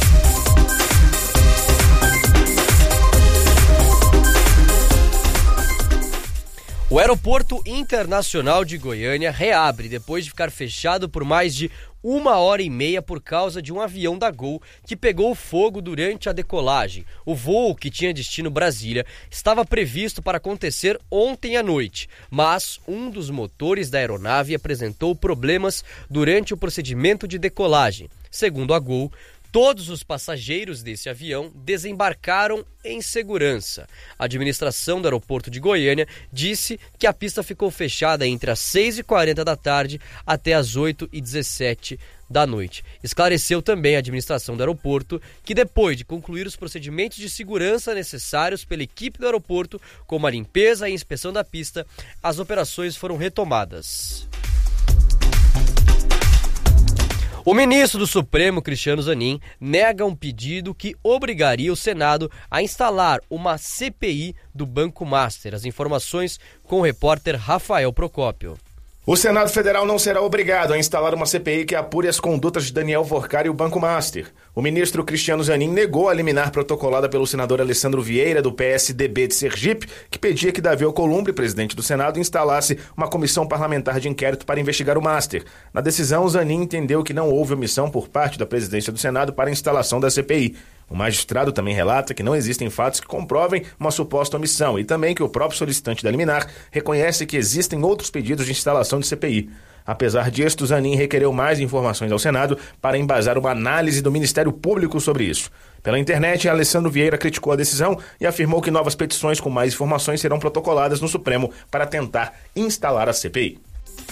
[SPEAKER 4] O Aeroporto Internacional de Goiânia reabre depois de ficar fechado por mais de uma hora e meia por causa de um avião da Gol que pegou fogo durante a decolagem. O voo, que tinha destino Brasília, estava previsto para acontecer ontem à noite, mas um dos motores da aeronave apresentou problemas durante o procedimento de decolagem. Segundo a Gol, todos os passageiros desse avião desembarcaram em segurança. A administração do aeroporto de Goiânia disse que a pista ficou fechada entre as seis e quarenta da tarde até as oito e dezessete da noite. Esclareceu também a administração do aeroporto que depois de concluir os procedimentos de segurança necessários pela equipe do aeroporto, como a limpeza e inspeção da pista, as operações foram retomadas. O ministro do Supremo, Cristiano Zanin, nega um pedido que obrigaria o Senado a instalar uma C P I do Banco Master. As informações com o repórter Rafael Procópio.
[SPEAKER 8] O Senado Federal não será obrigado a instalar uma C P I que apure as condutas de Daniel Vorcar e o Banco Master. O ministro Cristiano Zanin negou a liminar protocolada pelo senador Alessandro Vieira, do P S D B de Sergipe, que pedia que Davi Alcolumbre, presidente do Senado, instalasse uma comissão parlamentar de inquérito para investigar o Master. Na decisão, Zanin entendeu que não houve omissão por parte da presidência do Senado para a instalação da C P I. O magistrado também relata que não existem fatos que comprovem uma suposta omissão e também que o próprio solicitante da liminar reconhece que existem outros pedidos de instalação de C P I. Apesar disto, Zanin requereu mais informações ao Senado para embasar uma análise do Ministério Público sobre isso. Pela internet, Alessandro Vieira criticou a decisão e afirmou que novas petições com mais informações serão protocoladas no Supremo para tentar instalar a C P I.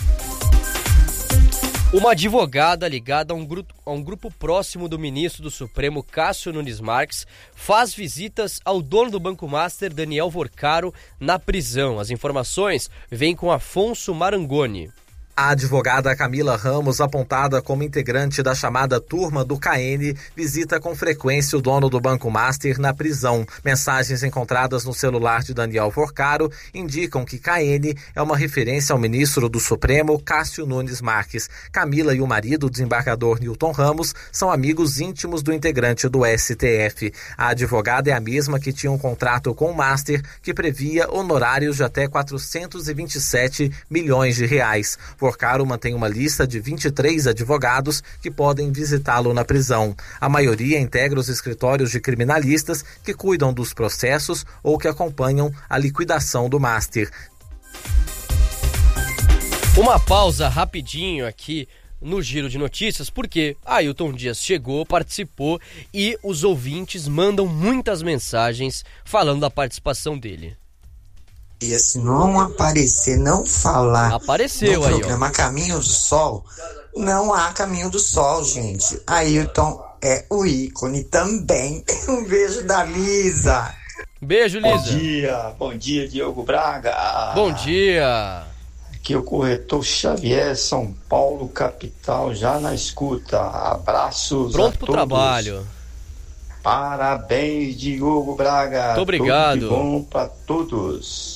[SPEAKER 4] Uma advogada ligada a um, grupo, a um grupo próximo do ministro do Supremo, Cássio Nunes Marques, faz visitas ao dono do Banco Master, Daniel Vorcaro, na prisão. As informações vêm com Afonso Marangoni.
[SPEAKER 9] A advogada Camila Ramos, apontada como integrante da chamada Turma do K N, visita com frequência o dono do Banco Master na prisão. Mensagens encontradas no celular de Daniel Vorcaro indicam que K N é uma referência ao ministro do Supremo, Cássio Nunes Marques. Camila e o marido, o desembargador Newton Ramos, são amigos íntimos do integrante do S T F. A advogada é a mesma que tinha um contrato com o Master que previa honorários de até quatrocentos e vinte e sete milhões de reais. Vorcaro mantém uma lista de vinte e três advogados que podem visitá-lo na prisão. A maioria integra os escritórios de criminalistas que cuidam dos processos ou que acompanham a liquidação do Master.
[SPEAKER 4] Uma pausa rapidinho aqui no Giro de Notícias, porque Ailton Dias chegou, participou e os ouvintes mandam muitas mensagens falando da participação dele.
[SPEAKER 10] E se não aparecer, não falar
[SPEAKER 4] Apareceu
[SPEAKER 10] no
[SPEAKER 4] aí,
[SPEAKER 10] programa
[SPEAKER 4] ó.
[SPEAKER 10] Caminho do Sol, não há Caminho do Sol, gente. Ailton é o ícone também. Um beijo da Lisa.
[SPEAKER 4] Beijo, Lisa.
[SPEAKER 11] Bom dia, bom dia, Diogo Braga.
[SPEAKER 4] Bom dia.
[SPEAKER 11] Aqui é o corretor Xavier, São Paulo, capital, já na escuta. Abraços
[SPEAKER 4] Pronto
[SPEAKER 11] a
[SPEAKER 4] pro
[SPEAKER 11] todos.
[SPEAKER 4] trabalho.
[SPEAKER 11] Parabéns, Diogo Braga.
[SPEAKER 4] Muito obrigado.
[SPEAKER 11] Tudo de bom pra todos.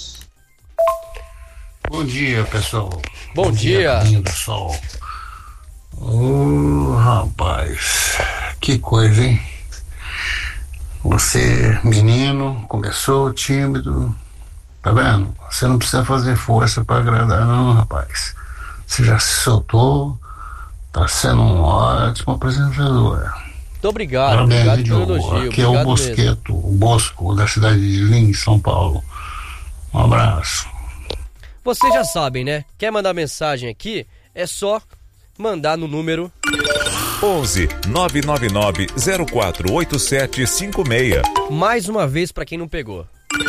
[SPEAKER 12] Bom dia, pessoal.
[SPEAKER 4] Bom, Bom dia.
[SPEAKER 12] dia Caminho do Sol. Ô, oh, rapaz, que coisa, hein? Você, menino, começou tímido, tá vendo? Você não precisa fazer força pra agradar, não, rapaz. Você já se soltou, tá sendo um ótimo apresentador.
[SPEAKER 4] Muito obrigado,
[SPEAKER 12] Parabéns,
[SPEAKER 4] obrigado
[SPEAKER 12] Diogo.
[SPEAKER 4] pelo elogio.
[SPEAKER 12] Aqui é o Bosqueto, mesmo. o Bosco, da cidade de Lins, São Paulo. Um abraço.
[SPEAKER 4] Vocês já sabem, né? Quer mandar mensagem aqui? É só mandar no número
[SPEAKER 13] onze nove nove nove zero quatro oito sete cinco seis.
[SPEAKER 4] Mais uma vez para quem não pegou.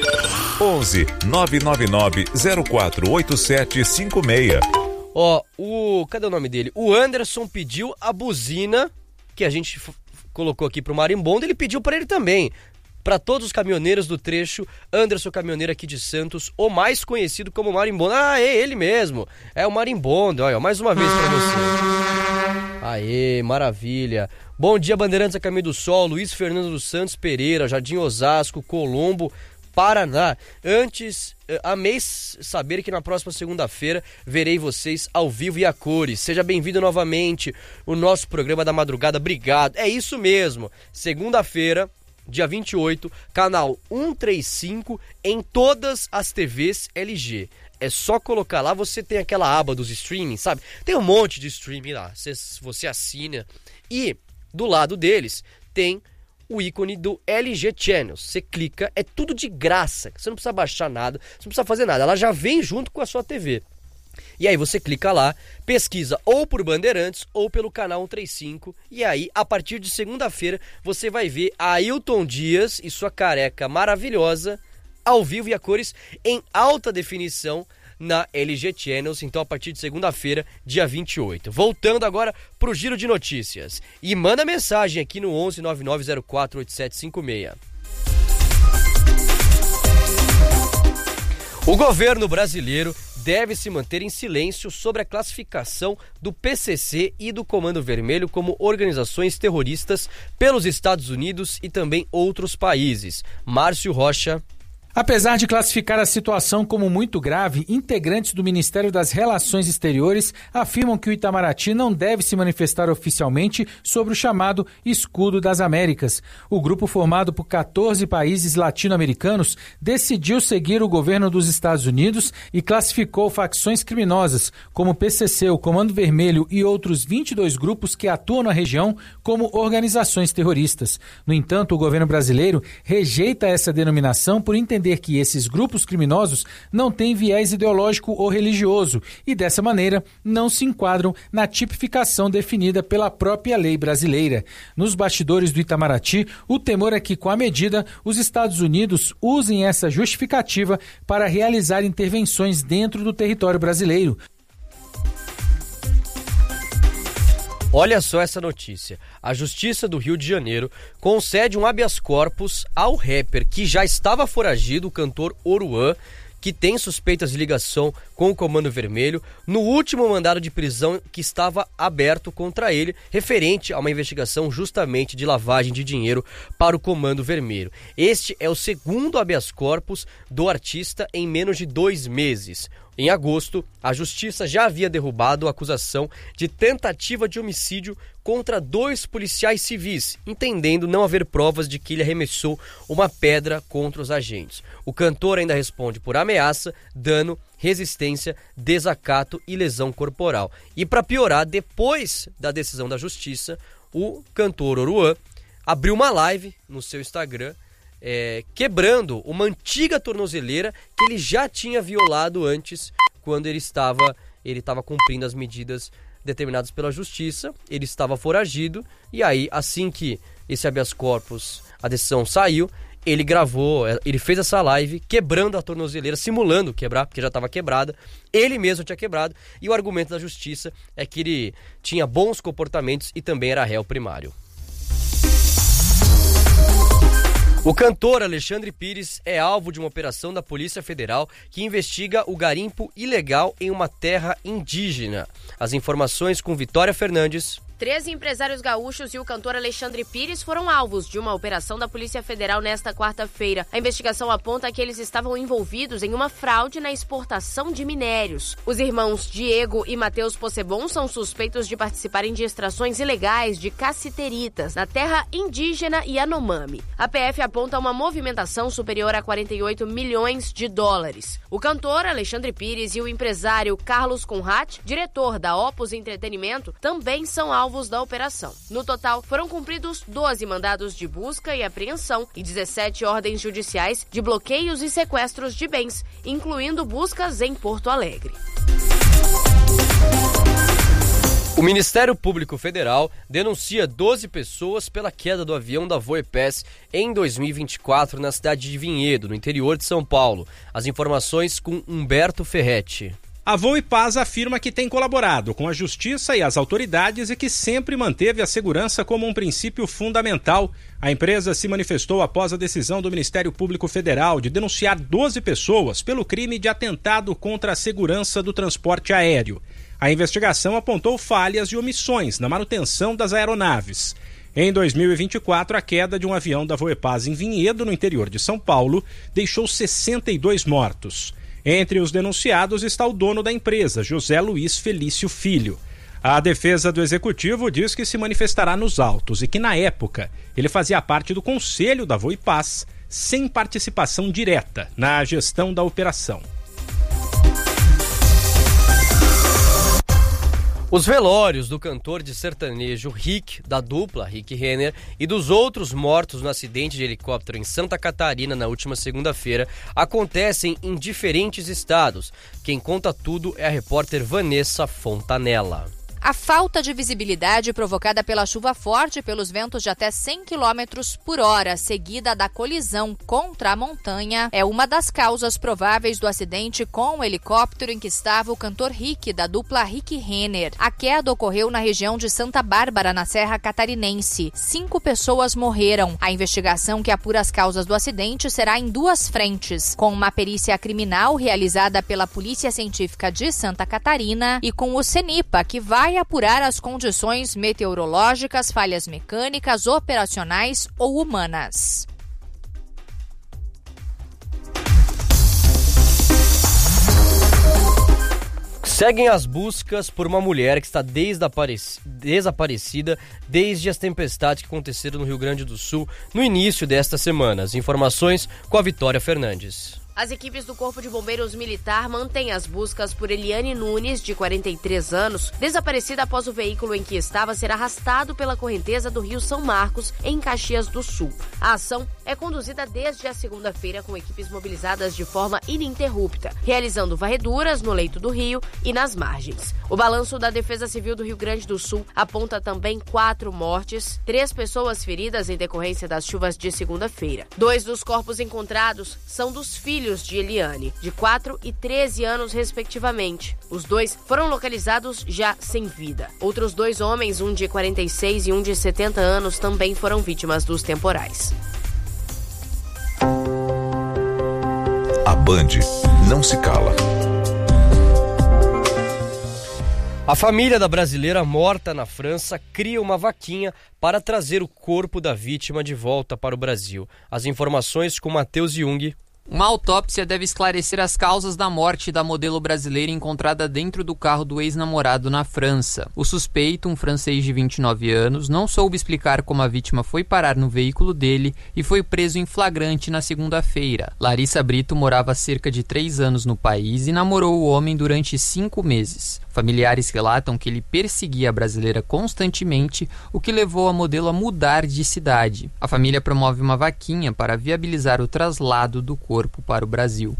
[SPEAKER 13] onze nove nove nove zero quatro oito sete cinco seis.
[SPEAKER 4] Ó, o... cadê o nome dele? O Anderson pediu a buzina que a gente f- colocou aqui pro Marimbondo, ele pediu para ele também. Para todos os caminhoneiros do trecho, Anderson Caminhoneiro aqui de Santos, o mais conhecido como Marimbondo. Ah, é ele mesmo. É o Marimbondo. Olha, mais uma vez para você. Aê, maravilha. Bom dia, Bandeirantes a Caminho do Sol, Luiz Fernando dos Santos Pereira, Jardim Osasco, Colombo, Paraná. Antes, amei saber que na próxima segunda-feira verei vocês ao vivo e a cores. Seja bem-vindo novamente ao nosso programa da madrugada. Obrigado. É isso mesmo. Segunda-feira, dia vinte e oito, canal cento e trinta e cinco em todas as T Vs L G. É só colocar lá, você tem aquela aba dos streaming, sabe? Tem um monte de streaming lá, você, você assina. E do lado deles tem o ícone do L G Channels. Você clica, é tudo de graça. Você não precisa baixar nada, você não precisa fazer nada. Ela já vem junto com a sua T V. E aí você clica lá, pesquisa ou por Bandeirantes ou pelo canal cento e trinta e cinco. E aí, a partir de segunda-feira, você vai ver Ailton Dias e sua careca maravilhosa ao vivo e a cores em alta definição na L G Channels. Então, a partir de segunda-feira, dia vinte e oito. Voltando agora pro Giro de Notícias. E manda mensagem aqui no onze nove nove zero quatro oito sete cinco seis. O governo brasileiro deve se manter em silêncio sobre a classificação do P C C e do Comando Vermelho como organizações terroristas pelos Estados Unidos e também outros países. Márcio Rocha.
[SPEAKER 14] Apesar de classificar a situação como muito grave, integrantes do Ministério das Relações Exteriores afirmam que o Itamaraty não deve se manifestar oficialmente sobre o chamado Escudo das Américas. O grupo, formado por quatorze países latino-americanos, decidiu seguir o governo dos Estados Unidos e classificou facções criminosas, como o P C C, o Comando Vermelho e outros vinte e dois grupos que atuam na região como organizações terroristas. No entanto, o governo brasileiro rejeita essa denominação por entender que esses grupos criminosos não têm viés ideológico ou religioso e, dessa maneira, não se enquadram na tipificação definida pela própria lei brasileira. Nos bastidores do Itamaraty, o temor é que, com a medida, os Estados Unidos usem essa justificativa para realizar intervenções dentro do território brasileiro.
[SPEAKER 4] Olha só essa notícia. A Justiça do Rio de Janeiro concede um habeas corpus ao rapper que já estava foragido, o cantor Oruan, que tem suspeitas de ligação com o Comando Vermelho, no último mandado de prisão que estava aberto contra ele, referente a uma investigação justamente de lavagem de dinheiro para o Comando Vermelho. Este é o segundo habeas corpus do artista em menos de dois meses. Em agosto, a Justiça já havia derrubado a acusação de tentativa de homicídio contra dois policiais civis, entendendo não haver provas de que ele arremessou uma pedra contra os agentes. O cantor ainda responde por ameaça, dano, resistência, desacato e lesão corporal. E para piorar, depois da decisão da Justiça, o cantor Oruan abriu uma live no seu Instagram, É, quebrando uma antiga tornozeleira que ele já tinha violado antes, quando ele estava, ele estava cumprindo as medidas determinados pela justiça, ele estava foragido, e aí, assim que esse habeas corpus, a decisão saiu, ele gravou, ele fez essa live quebrando a tornozeleira, simulando quebrar, porque já estava quebrada, ele mesmo tinha quebrado, e o argumento da justiça é que ele tinha bons comportamentos e também era réu primário. O cantor Alexandre Pires é alvo de uma operação da Polícia Federal que investiga o garimpo ilegal em uma terra indígena. As informações com Vitória Fernandes.
[SPEAKER 15] Treze empresários gaúchos e o cantor Alexandre Pires foram alvos de uma operação da Polícia Federal nesta quarta-feira. A investigação aponta que eles estavam envolvidos em uma fraude na exportação de minérios. Os irmãos Diego e Matheus Possebon são suspeitos de participarem de extrações ilegais de cassiteritas na terra indígena Yanomami. A P F aponta uma movimentação superior a quarenta e oito milhões de dólares. O cantor Alexandre Pires e o empresário Carlos Conrad, diretor da Opus Entretenimento, também são alvos da operação. No total, foram cumpridos doze mandados de busca e apreensão e dezessete ordens judiciais de bloqueios e sequestros de bens, incluindo buscas em Porto Alegre.
[SPEAKER 4] O Ministério Público Federal denuncia doze pessoas pela queda do avião da Voepes em dois mil e vinte e quatro na cidade de Vinhedo, no interior de São Paulo. As informações com Humberto Ferretti.
[SPEAKER 16] A Voepaz afirma que tem colaborado com a Justiça e as autoridades e que sempre manteve a segurança como um princípio fundamental. A empresa se manifestou após a decisão do Ministério Público Federal de denunciar doze pessoas pelo crime de atentado contra a segurança do transporte aéreo. A investigação apontou falhas e omissões na manutenção das aeronaves. Em dois mil e vinte e quatro, a queda de um avião da Voepaz em Vinhedo, no interior de São Paulo, deixou sessenta e dois mortos. Entre os denunciados está o dono da empresa, José Luiz Felício Filho. A defesa do executivo diz que se manifestará nos autos e que, na época, ele fazia parte do conselho da Voepaz, sem participação direta na gestão da operação.
[SPEAKER 4] Os velórios do cantor de sertanejo Rick, da dupla Rick Renner, e dos outros mortos no acidente de helicóptero em Santa Catarina na última segunda-feira acontecem em diferentes estados. Quem conta tudo é a repórter Vanessa Fontanella.
[SPEAKER 17] A falta de visibilidade provocada pela chuva forte e pelos ventos de até cem quilômetros por hora, seguida da colisão contra a montanha, é uma das causas prováveis do acidente com o helicóptero em que estava o cantor Rick, da dupla Rick Renner. A queda ocorreu na região de Santa Bárbara, na Serra Catarinense. Cinco pessoas morreram. A investigação que apura as causas do acidente será em duas frentes, com uma perícia criminal realizada pela Polícia Científica de Santa Catarina e com o CENIPA, que vai apurar as condições meteorológicas, falhas mecânicas, operacionais ou humanas.
[SPEAKER 4] Seguem as buscas por uma mulher que está desaparecida desde as tempestades que aconteceram no Rio Grande do Sul no início desta semana. As informações com a Vitória Fernandes.
[SPEAKER 15] As equipes do Corpo de Bombeiros Militar mantêm as buscas por Eliane Nunes, de quarenta e três anos, desaparecida após o veículo em que estava ser arrastado pela correnteza do Rio São Marcos, em Caxias do Sul. A ação é conduzida desde a segunda-feira com equipes mobilizadas de forma ininterrupta, realizando varreduras no leito do rio e nas margens. O balanço da Defesa Civil do Rio Grande do Sul aponta também quatro mortes, três pessoas feridas em decorrência das chuvas de segunda-feira. Dois dos corpos encontrados são dos filhos de Eliane, de quatro e treze anos respectivamente. Os dois foram localizados já sem vida. Outros dois homens, um de quarenta e seis e um de setenta anos, também foram vítimas dos temporais.
[SPEAKER 13] A Band não se cala.
[SPEAKER 4] A família da brasileira morta na França cria uma vaquinha para trazer o corpo da vítima de volta para o Brasil. As informações com Matheus Jung.
[SPEAKER 18] Uma autópsia deve esclarecer as causas da morte da modelo brasileira encontrada dentro do carro do ex-namorado na França. O suspeito, um francês de vinte e nove anos, não soube explicar como a vítima foi parar no veículo dele e foi preso em flagrante na segunda-feira. Larissa Brito morava há cerca de três anos no país e namorou o homem durante cinco meses. Familiares relatam que ele perseguia a brasileira constantemente, o que levou a modelo a mudar de cidade. A família promove uma vaquinha para viabilizar o traslado do corpo para o Brasil.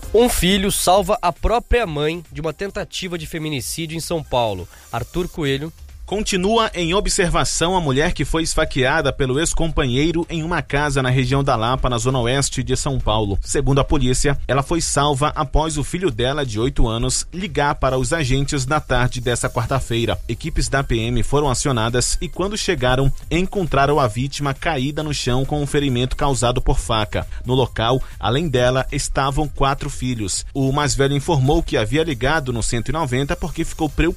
[SPEAKER 4] Um filho salva a própria mãe de uma tentativa de feminicídio em São Paulo. Arthur Coelho.
[SPEAKER 19] Continua em observação a mulher que foi esfaqueada pelo ex-companheiro em uma casa na região da Lapa, na zona oeste de São Paulo. Segundo a polícia, ela foi salva após o filho dela, de oito anos, ligar para os agentes na tarde dessa quarta-feira. Equipes da P M foram acionadas e, quando chegaram, encontraram a vítima caída no chão com um ferimento causado por faca. No local, além dela, estavam quatro filhos. O mais velho informou que havia ligado no cento e noventa porque ficou preocupado